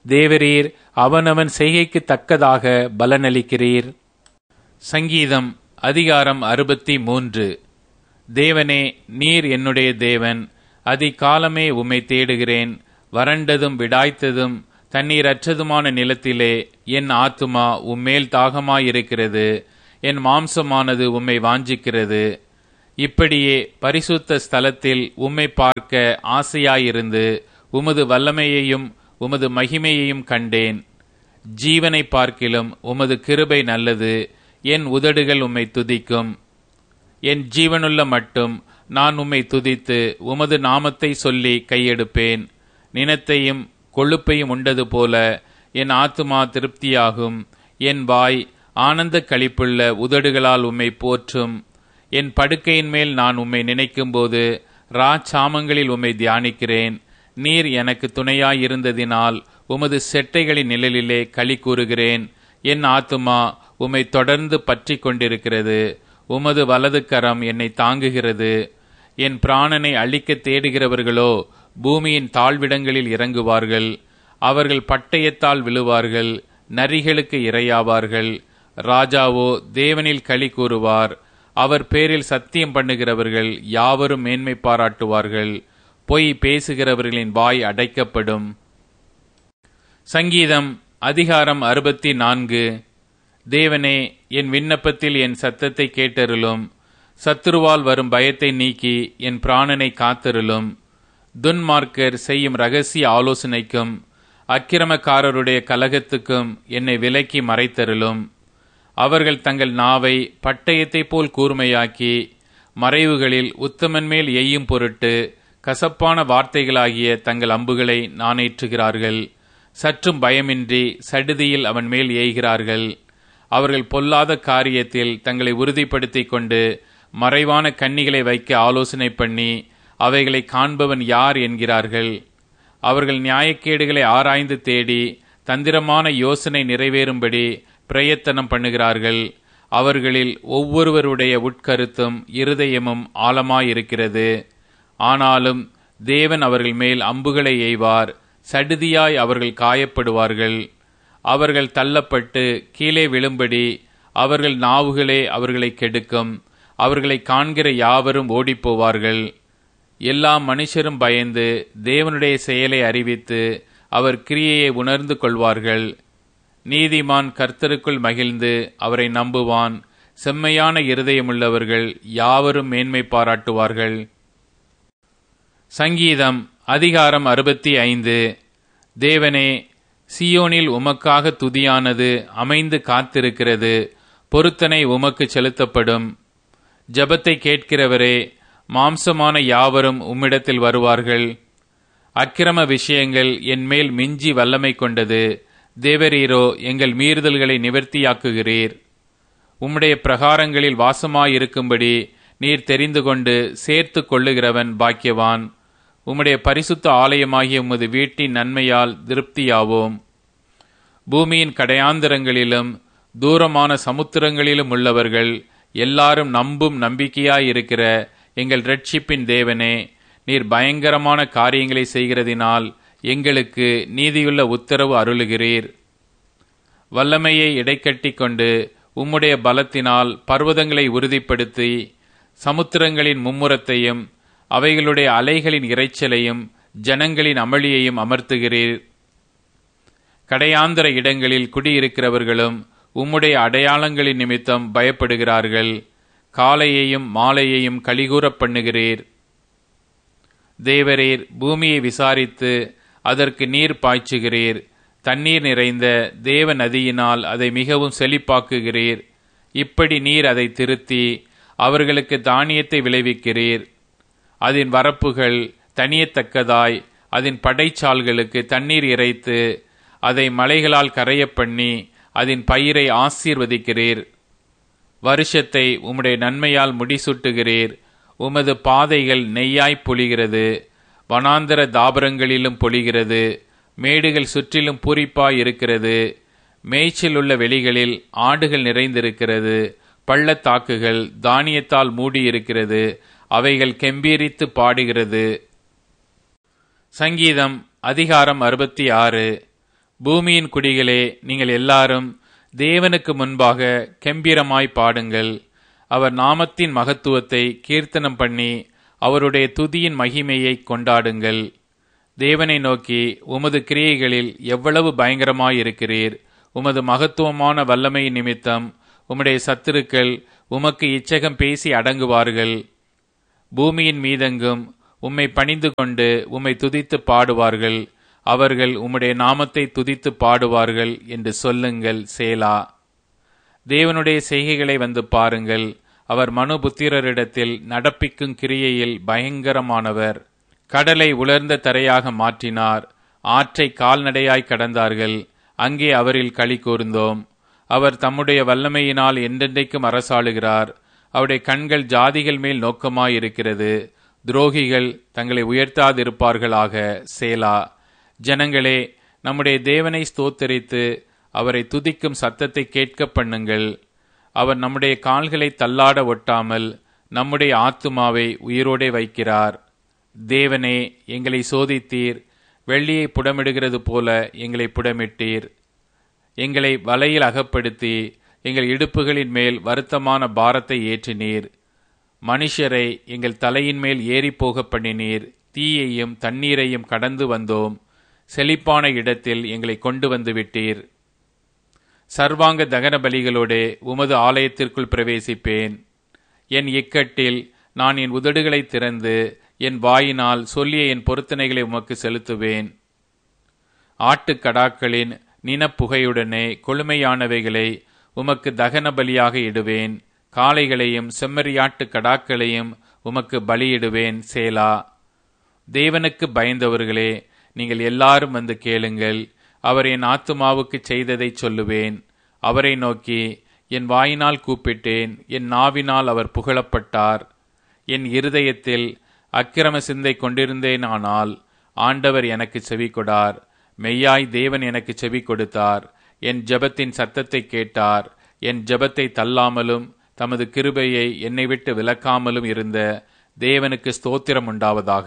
S1: தேவரீர் அவனவன் செய்கைக்கு தக்கதாக பலனளிக்கிறீர். சங்கீதம் அதிகாரம் அறுபத்தி மூன்று. தேவனே, நீர் என்னுடைய தேவன். அதிகாலமே உம்மை தேடுகிறேன். வறண்டதும் விடாய்த்ததும் தண்ணீரற்றதுமான நிலத்திலே என் ஆத்துமா உம்மேல் தாகமாயிருக்கிறது. என் மாம்சமானது உம்மை வாஞ்சிக்கிறது. இப்படியே பரிசுத்த ஸ்தலத்தில் உம்மை பார்க்க ஆசையாயிருந்து உமது வல்லமையையும் உமது மகிமையையும் கண்டேன். ஜீவனை பார்க்கிலும் உமது கிருபை நல்லது. என் உதடுகள் உம்மை துதிக்கும். என் ஜீவனுள்ள மட்டும் நான் உம்மை துதித்து உமது நாமத்தை சொல்லி கையெடுப்பேன். நினத்தையும் கொழுப்பையும் உண்டது போல என் ஆத்துமா திருப்தியாகும். என் வாய் ஆனந்த களிப்புள்ள உதடுகளால் உம்மை போற்றும். என் படுக்கையின் மேல் நான் உம்மை நினைக்கும்போது ராச்சாமங்களில் உம்மை தியானிக்கிறேன். நீர் எனக்கு துணையாயிருந்ததினால் உமது செட்டைகளின் நிழலிலே களி கூறுகிறேன். என் ஆத்துமா உம்மை தொடர்ந்து பற்றி கொண்டிருக்கிறது. உமது வலது கரம் என்னை தாங்குகிறது. என் பிராணனை அழிக்க தேடுகிறவர்களோ பூமியின் தாழ்விடங்களில் இறங்குவார்கள். அவர்கள் பட்டயத்தால் விழுவார்கள், நரிகளுக்கு இரையாவார்கள். ராஜாவோ தேவனில் களி கூறுவார். அவர் பேரில் சத்தியம் பண்ணுகிறவர்கள் யாவரும் மேன்மை பாராட்டுவார்கள். பொய் பேசுகிறவர்களின் வாய் அடைக்கப்படும். சங்கீதம் அதிகாரம் அறுபத்தி நான்கு. தேவனே, என் விண்ணப்பத்தில் என் சத்தத்தை கேட்டருளும். சத்துருவால் வரும் பயத்தை நீக்கி என் பிராணனை காத்தருளும். துன்மார்க்கர் செய்யும் இரகசிய ஆலோசனைக்கும் அக்கிரமக்காரருடைய கலகத்துக்கும் என்னை விலக்கி மறைத்தருளும். அவர்கள் தங்கள் நாவை பட்டயத்தை போல் கூர்மையாக்கி மறைவுகளில் உத்தமன் மேல் எய்யும் பொருட்டு கசப்பான வார்த்தைகளாகிய தங்கள் அம்புகளை நாணேற்றுகிறார்கள். சற்றும் பயமின்றி சடுதியில் அவன் மேல் ஏய்கிறார்கள். அவர்கள் பொல்லாத காரியத்தில் தங்களை உறுதிப்படுத்திக் கொண்டு மறைவான கண்ணிகளை வைக்க ஆலோசனை பண்ணி அவைகளை காண்பவன் யார் என்கிறார்கள். அவர்கள் நியாயக்கேடுகளை ஆராய்ந்து தேடி தந்திரமான யோசனை நிறைவேறும்படி பிரயத்தனம் பண்ணுகிறார்கள். அவர்களில் ஒவ்வொருவருடைய உட்கருத்தும் இருதயமும் ஆழமாயிருக்கிறது. ஆனாலும் தேவன் அவர்கள் மேல் அம்புகளை எய்வார். சடுதியாய் அவர்கள் காயப்படுவார்கள். அவர்கள் தள்ளப்பட்டு கீழே விழும்படி அவர்கள் நாவுகளே அவர்களை கெடுக்கும். அவர்களை காண்கிற யாவரும் ஓடிப்போவார்கள். எல்லா மனுஷரும் பயந்து தேவனுடைய செயலை அறிவித்து அவர் கிரியையை உணர்ந்து கொள்வார்கள். நீதிமான் கர்த்தருக்குள் மகிழ்ந்து அவரை நம்புவான். செம்மையான இருதயமுள்ளவர்கள் யாவரும் மேன்மை பாராட்டுவார்கள். சங்கீதம் அதிகாரம் அறுபத்தி ஐந்து. தேவனே, சியோனில் உமக்காக துதியானது அமைந்து காத்திருக்கிறது. பொருத்தனை உமக்கு செலுத்தப்படும். ஜெபத்தை கேட்கிறவரே, மாம்சமான யாவரும் உம்மிடத்தில் வருவார்கள். அக்கிரம விஷயங்கள் என்மேல் மிஞ்சி வல்லமை கொண்டது. தேவரீரோ எங்கள் மீறுதல்களை நிவர்த்தியாக்குகிறீர். உம்முடைய பிரகாரங்களில் வாசமாயிருக்கும்படி நீர் தெரிந்து கொண்டு சேர்த்து கொள்ளுகிறவன் பாக்கியவான். உம்முடைய பரிசுத்த ஆலயமாகிய உமது வீட்டின் நன்மையால் திருப்தியாவோம். பூமியின் கடையாந்தரங்களிலும் தூரமான சமுத்திரங்களிலும் உள்ளவர்கள் எல்லாரும் நம்பும் நம்பிக்கையாயிருக்கிற எங்கள் இரட்சிப்பின் தேவனே, நீர் பயங்கரமான காரியங்களை செய்கிறதினால் எங்களுக்கு நீதியுள்ள உத்தரவு அருளுகிறீர். வல்லமையை இடைக்கட்டி கொண்டு உம்முடைய பலத்தினால் பர்வதங்களை உறுதிப்படுத்தி சமுத்திரங்களின் மும்முரத்தையும் அவைகளுடைய அலைகளின் இரைச்சலையும் ஜனங்களின் அமளியையும் அமர்த்துகிறீர். கடையாந்தர இடங்களில் குடியிருக்கிறவர்களும் உம்முடைய அடையாளங்களின் நிமித்தம் பயப்படுகிறார்கள். காலையையும் மாலையையும் கலிகூறப் பண்ணுகிறீர். தேவரீர் பூமியை விசாரித்து அதற்கு நீர் பாய்ச்சுகிறீர். தண்ணீர் நிறைந்த தேவ நதியினால் அதை மிகவும் செழிப்பாக்குகிறீர். இப்படி நீர் அதை திருத்தி அவர்களுக்கு தானியத்தை விளைவிக்கிறீர். அதன் வரப்புகள் தனியத்தக்கதாய் அதன் படைச்சால்களுக்கு தண்ணீர் இறைத்து அதை மலைகளால் கரையப் பண்ணி அதன் பயிரை ஆசீர்வதிக்கிறீர். வருஷத்தை உம்முடைய நன்மையால் முடிசூட்டுகிறீர். உமது பாதைகள் நெய்யாய் பொழிகிறது. வனாந்தர தாபரங்களிலும் பொழிகிறது. மேடுகள் சுற்றிலும் பூரிப்பாய் இருக்கிறது. மேய்ச்சல் உள்ள வெளிகளில் ஆடுகள் நிறைந்திருக்கிறது. பள்ளத்தாக்குகள் தானியத்தால் மூடியிருக்கிறது. அவைகள் கெம்பீரித்து பாடுகிறது. சங்கீதம் அதிகாரம் அறுபத்தி ஆறு. பூமியின் குடிகளே, நீங்கள் எல்லாரும் தேவனுக்கு முன்பாக கெம்பீரமாய் பாடுங்கள். அவர் நாமத்தின் மகத்துவத்தை கீர்த்தனம் பண்ணி அவருடைய துதியின் மகிமையை கொண்டாடுங்கள். தேவனை நோக்கி, உமது கிரியைகளில் எவ்வளவு பயங்கரமாயிருக்கிறீர்! உமது மகத்துவமான வல்லமையின் நிமித்தம் உம்முடைய சத்துருக்கள் உமக்கு இச்சகம் பேசி அடங்குவார்கள். பூமியின் மீதெங்கும் உம்மை பணிந்து கொண்டு உம்மை துதித்து பாடுவார்கள். அவர்கள் உம்முடைய நாமத்தை துதித்து பாடுவார்கள் என்று சொல்லுங்கள். சேலா. தேவனுடைய செய்கைகளை வந்து பாருங்கள். அவர் மனுபுத்திரரிடத்தில் நடப்பிக்கும் கிரியையில் பயங்கரமானவர். கடலை உலர்ந்த தரையாக மாற்றினார். ஆற்றை கால்நடையாய் கடந்தார்கள். அங்கே அவரில் களி கூர்ந்தோம். அவர் தம்முடைய வல்லமையினால் என்றென்றைக்கும் அரசாளுகிறார். அவருடைய கண்கள் ஜாதிகள் மேல் நோக்கமாயிருக்கிறது. துரோகிகள் தங்களை உயர்த்தாதிருப்பார்களாக. சேலா. ஜனங்களே, நம்முடைய தேவனை ஸ்தோத்தரித்து அவரை துதிக்கும் சத்தத்தை கேட்க பண்ணுங்கள். அவர் நம்முடைய கால்களை தள்ளாட ஒட்டாமல் நம்முடைய ஆத்துமாவை உயிரோடே வைக்கிறார். தேவனே, எங்களை சோதித்தீர். வெள்ளியை புடமிடுகிறது போல எங்களை புடமிட்டீர். எங்களை வலையில் அகப்படுத்தி எங்கள் இடுப்புகளின் மேல் வருத்தமான பாரத்தை ஏற்றினீர். மனுஷரை எங்கள் தலையின் மேல் ஏறிப்போக பண்ணினீர். தீயையும் தண்ணீரையும் கடந்து வந்தோம். செழிப்பான இடத்தில் எங்களை கொண்டு வந்து விட்டீர். சர்வாங்க தகன பலிகளோடு உமது ஆலயத்திற்குள் பிரவேசிப்பேன். என் இக்கட்டில் நான் என் உதடுகளை திறந்து என் வாயினால் சொல்லிய என் பொருத்தனைகளை உமக்கு செலுத்துவேன். ஆட்டுக்கடாக்களின் நினப்புகையுடனே கொழுமையானவைகளை உமக்கு தகன பலியாக இடுவேன். காளைகளையும் செம்மறியாட்டு கடாக்களையும் உமக்கு பலியிடுவேன். சேலா. தேவனுக்கு பயந்தவர்களே, நீங்கள் எல்லாரும் வந்து கேளுங்கள். அவர் என் ஆத்துமாவுக்கு செய்ததை சொல்லுவேன். அவரை நோக்கி, என் வாயினால் கூப்பிட்டேன். என் நாவினால் அவர் புகழப்பட்டார். என் இருதயத்தில் அக்கிரம சிந்தை கொண்டிருந்தேன். ஆனால் ஆண்டவர் எனக்கு செவி கொடார். மெய்யாய் தேவன் எனக்கு செவி கொடுத்தார். என் ஜெபத்தின் சத்தத்தை கேட்டார். என் ஜெபத்தை தள்ளாமலும் தமது கிருபையை என்னை விட்டு விலக்காமலும் இருந்த தேவனுக்கு ஸ்தோத்திரம் உண்டாவதாக.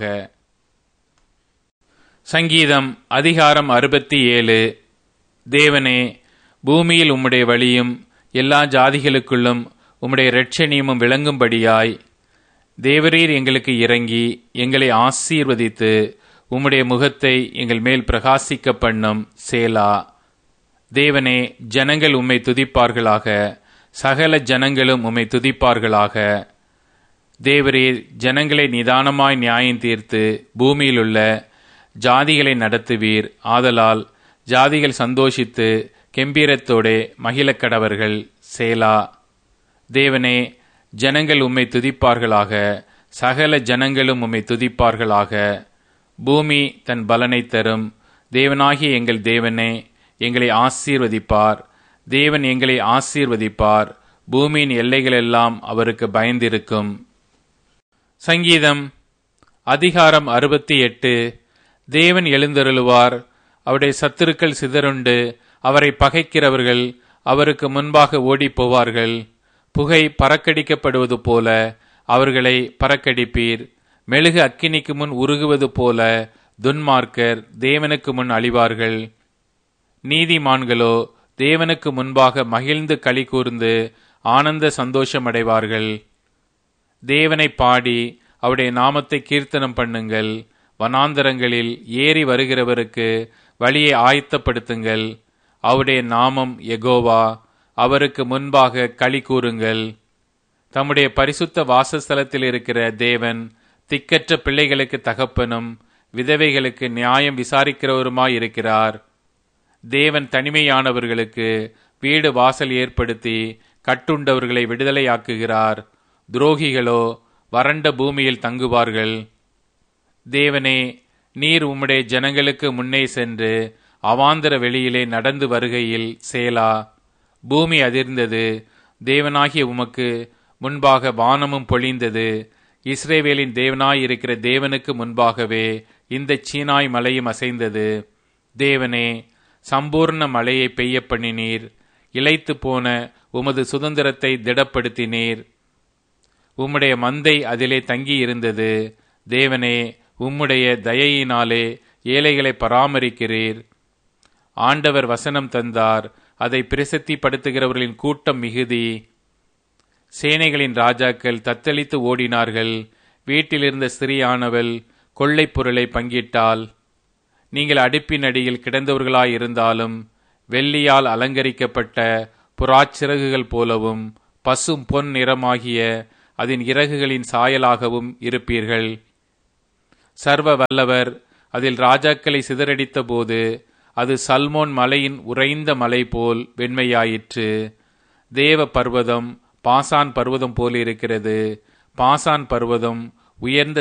S1: சங்கீதம் அதிகாரம் அறுபத்தி ஏழு. தேவனே, பூமியில் உம்முடைய வழியும் எல்லா ஜாதிகளுக்குள்ளும் உம்முடைய இரட்சணியமும் விளங்கும்படியாய் தேவரீர் எங்களுக்கு இறங்கி எங்களை ஆசீர்வதித்து உம்முடைய முகத்தை எங்கள் மேல் பிரகாசிக்க பண்ணும். சேலா. தேவனே, ஜனங்கள் உம்மை துதிப்பார்களாக. சகல ஜனங்களும் உம்மை துதிப்பார்களாக. தேவரீர் ஜனங்களை நிதானமாய் நியாயம் தீர்த்து பூமியிலுள்ள ஜாதிகளை நடத்துவீர். ஆதலால் ஜாதிகள் சந்தோஷித்து கெம்பீரத்தோடே மகிழக்கடவர்கள். சேலா. தேவனே, ஜனங்கள் உம்மை துதிப்பார்களாக. சகல ஜனங்களும் உம்மை துதிப்பார்களாக. பூமி தன் பலனை தரும். தேவனாகிய எங்கள் தேவனே, எங்களை ஆசீர்வதிப்பார். தேவன் எங்களை ஆசீர்வதிப்பார். பூமியின் எல்லைகளெல்லாம் அவருக்கு பயந்திருக்கும். சங்கீதம் அதிகாரம் அறுபத்தி எட்டு. தேவன் எழுந்தருளுவார். அவருடைய சத்துருக்கள் சிதறுண்டு அவரை பகைக்கிறவர்கள் அவருக்கு முன்பாக ஓடி போவார்கள். புகை பறக்கடிக்கப்படுவது போல அவர்களை பறக்கடிப்பீர். மெழுகு அக்கினிக்கு முன் உருகுவது போல துன்மார்க்கர் தேவனுக்கு முன் அழிவார்கள். நீதிமான்களோ தேவனுக்கு முன்பாக மகிழ்ந்து களி கூர்ந்து ஆனந்த சந்தோஷமடைவார்கள். தேவனை பாடி அவருடைய நாமத்தை கீர்த்தனம் பண்ணுங்கள். வனாந்தரங்களில் ஏறி வருகிறவருக்கு வழியை ஆயத்தப்படுத்துங்கள். அவருடைய நாமம் யெகோவா. அவருக்கு முன்பாக களி கூறுங்கள். தம்முடைய பரிசுத்த வாசஸ்தலத்தில் இருக்கிற தேவன் திக்கற்ற பிள்ளைகளுக்கு தகப்பனும் விதவைகளுக்கு நியாயம் விசாரிக்கிறவருமாயிருக்கிறார். தேவன் தனிமையானவர்களுக்கு வீடு வாசல் ஏற்படுத்தி கட்டுண்டவர்களை விடுதலையாக்குகிறார். துரோகிகளோ வறண்ட பூமியில் தங்குவார்கள். தேவனே, நீர் உம்முடைய ஜனங்களுக்கு முன்னே சென்று அவாந்தர வெளியிலே நடந்து வருகையில் சேலா. பூமி அதிர்ந்தது. தேவனாகிய உமக்கு முன்பாக வானமும் பொழிந்தது. இஸ்ரவேலின் தேவனாயிருக்கிற தேவனுக்கு முன்பாகவே இந்த சீனாய் மலையும் அசைந்தது. தேவனே, சம்பூர்ண மழையை பெய்ய பண்ணினீர். இளைத்து போன உமது சுதந்திரத்தை திடப்படுத்தினீர். உம்முடைய மந்தை அதிலே தங்கியிருந்தது. தேவனே, உம்முடைய தயையினாலே ஏழைகளை பராமரிக்கிறீர். ஆண்டவர் வசனம் தந்தார். அதை பிரசித்திப்படுத்துகிறவர்களின் கூட்டம் மிகுதி. சேனைகளின் ராஜாக்கள் தத்தளித்து ஓடினார்கள். வீட்டிலிருந்த ஸ்திரீயானவள் கொள்ளைப் பொருளை பங்கிட்டாள். நீங்கள் அடுப்பின் அடியில் கிடந்தவர்களாயிருந்தாலும் வெள்ளியால் அலங்கரிக்கப்பட்ட புறாச்சிறகுகள் போலவும் பசும் பொன் நிறமாகிய அதன் இறகுகளின் சாயலாகவும் இருப்பீர்கள். சர்வ வல்லவர் அதில் ராஜாக்களை சிதறடித்த போது அது சல்மோன் மலையின் உறைந்த மலை போல் வெண்மையாயிற்று. தேவ பர்வதம் பாசான் பர்வதம் போலிருக்கிறது. பாசான் பர்வதம் உயர்ந்த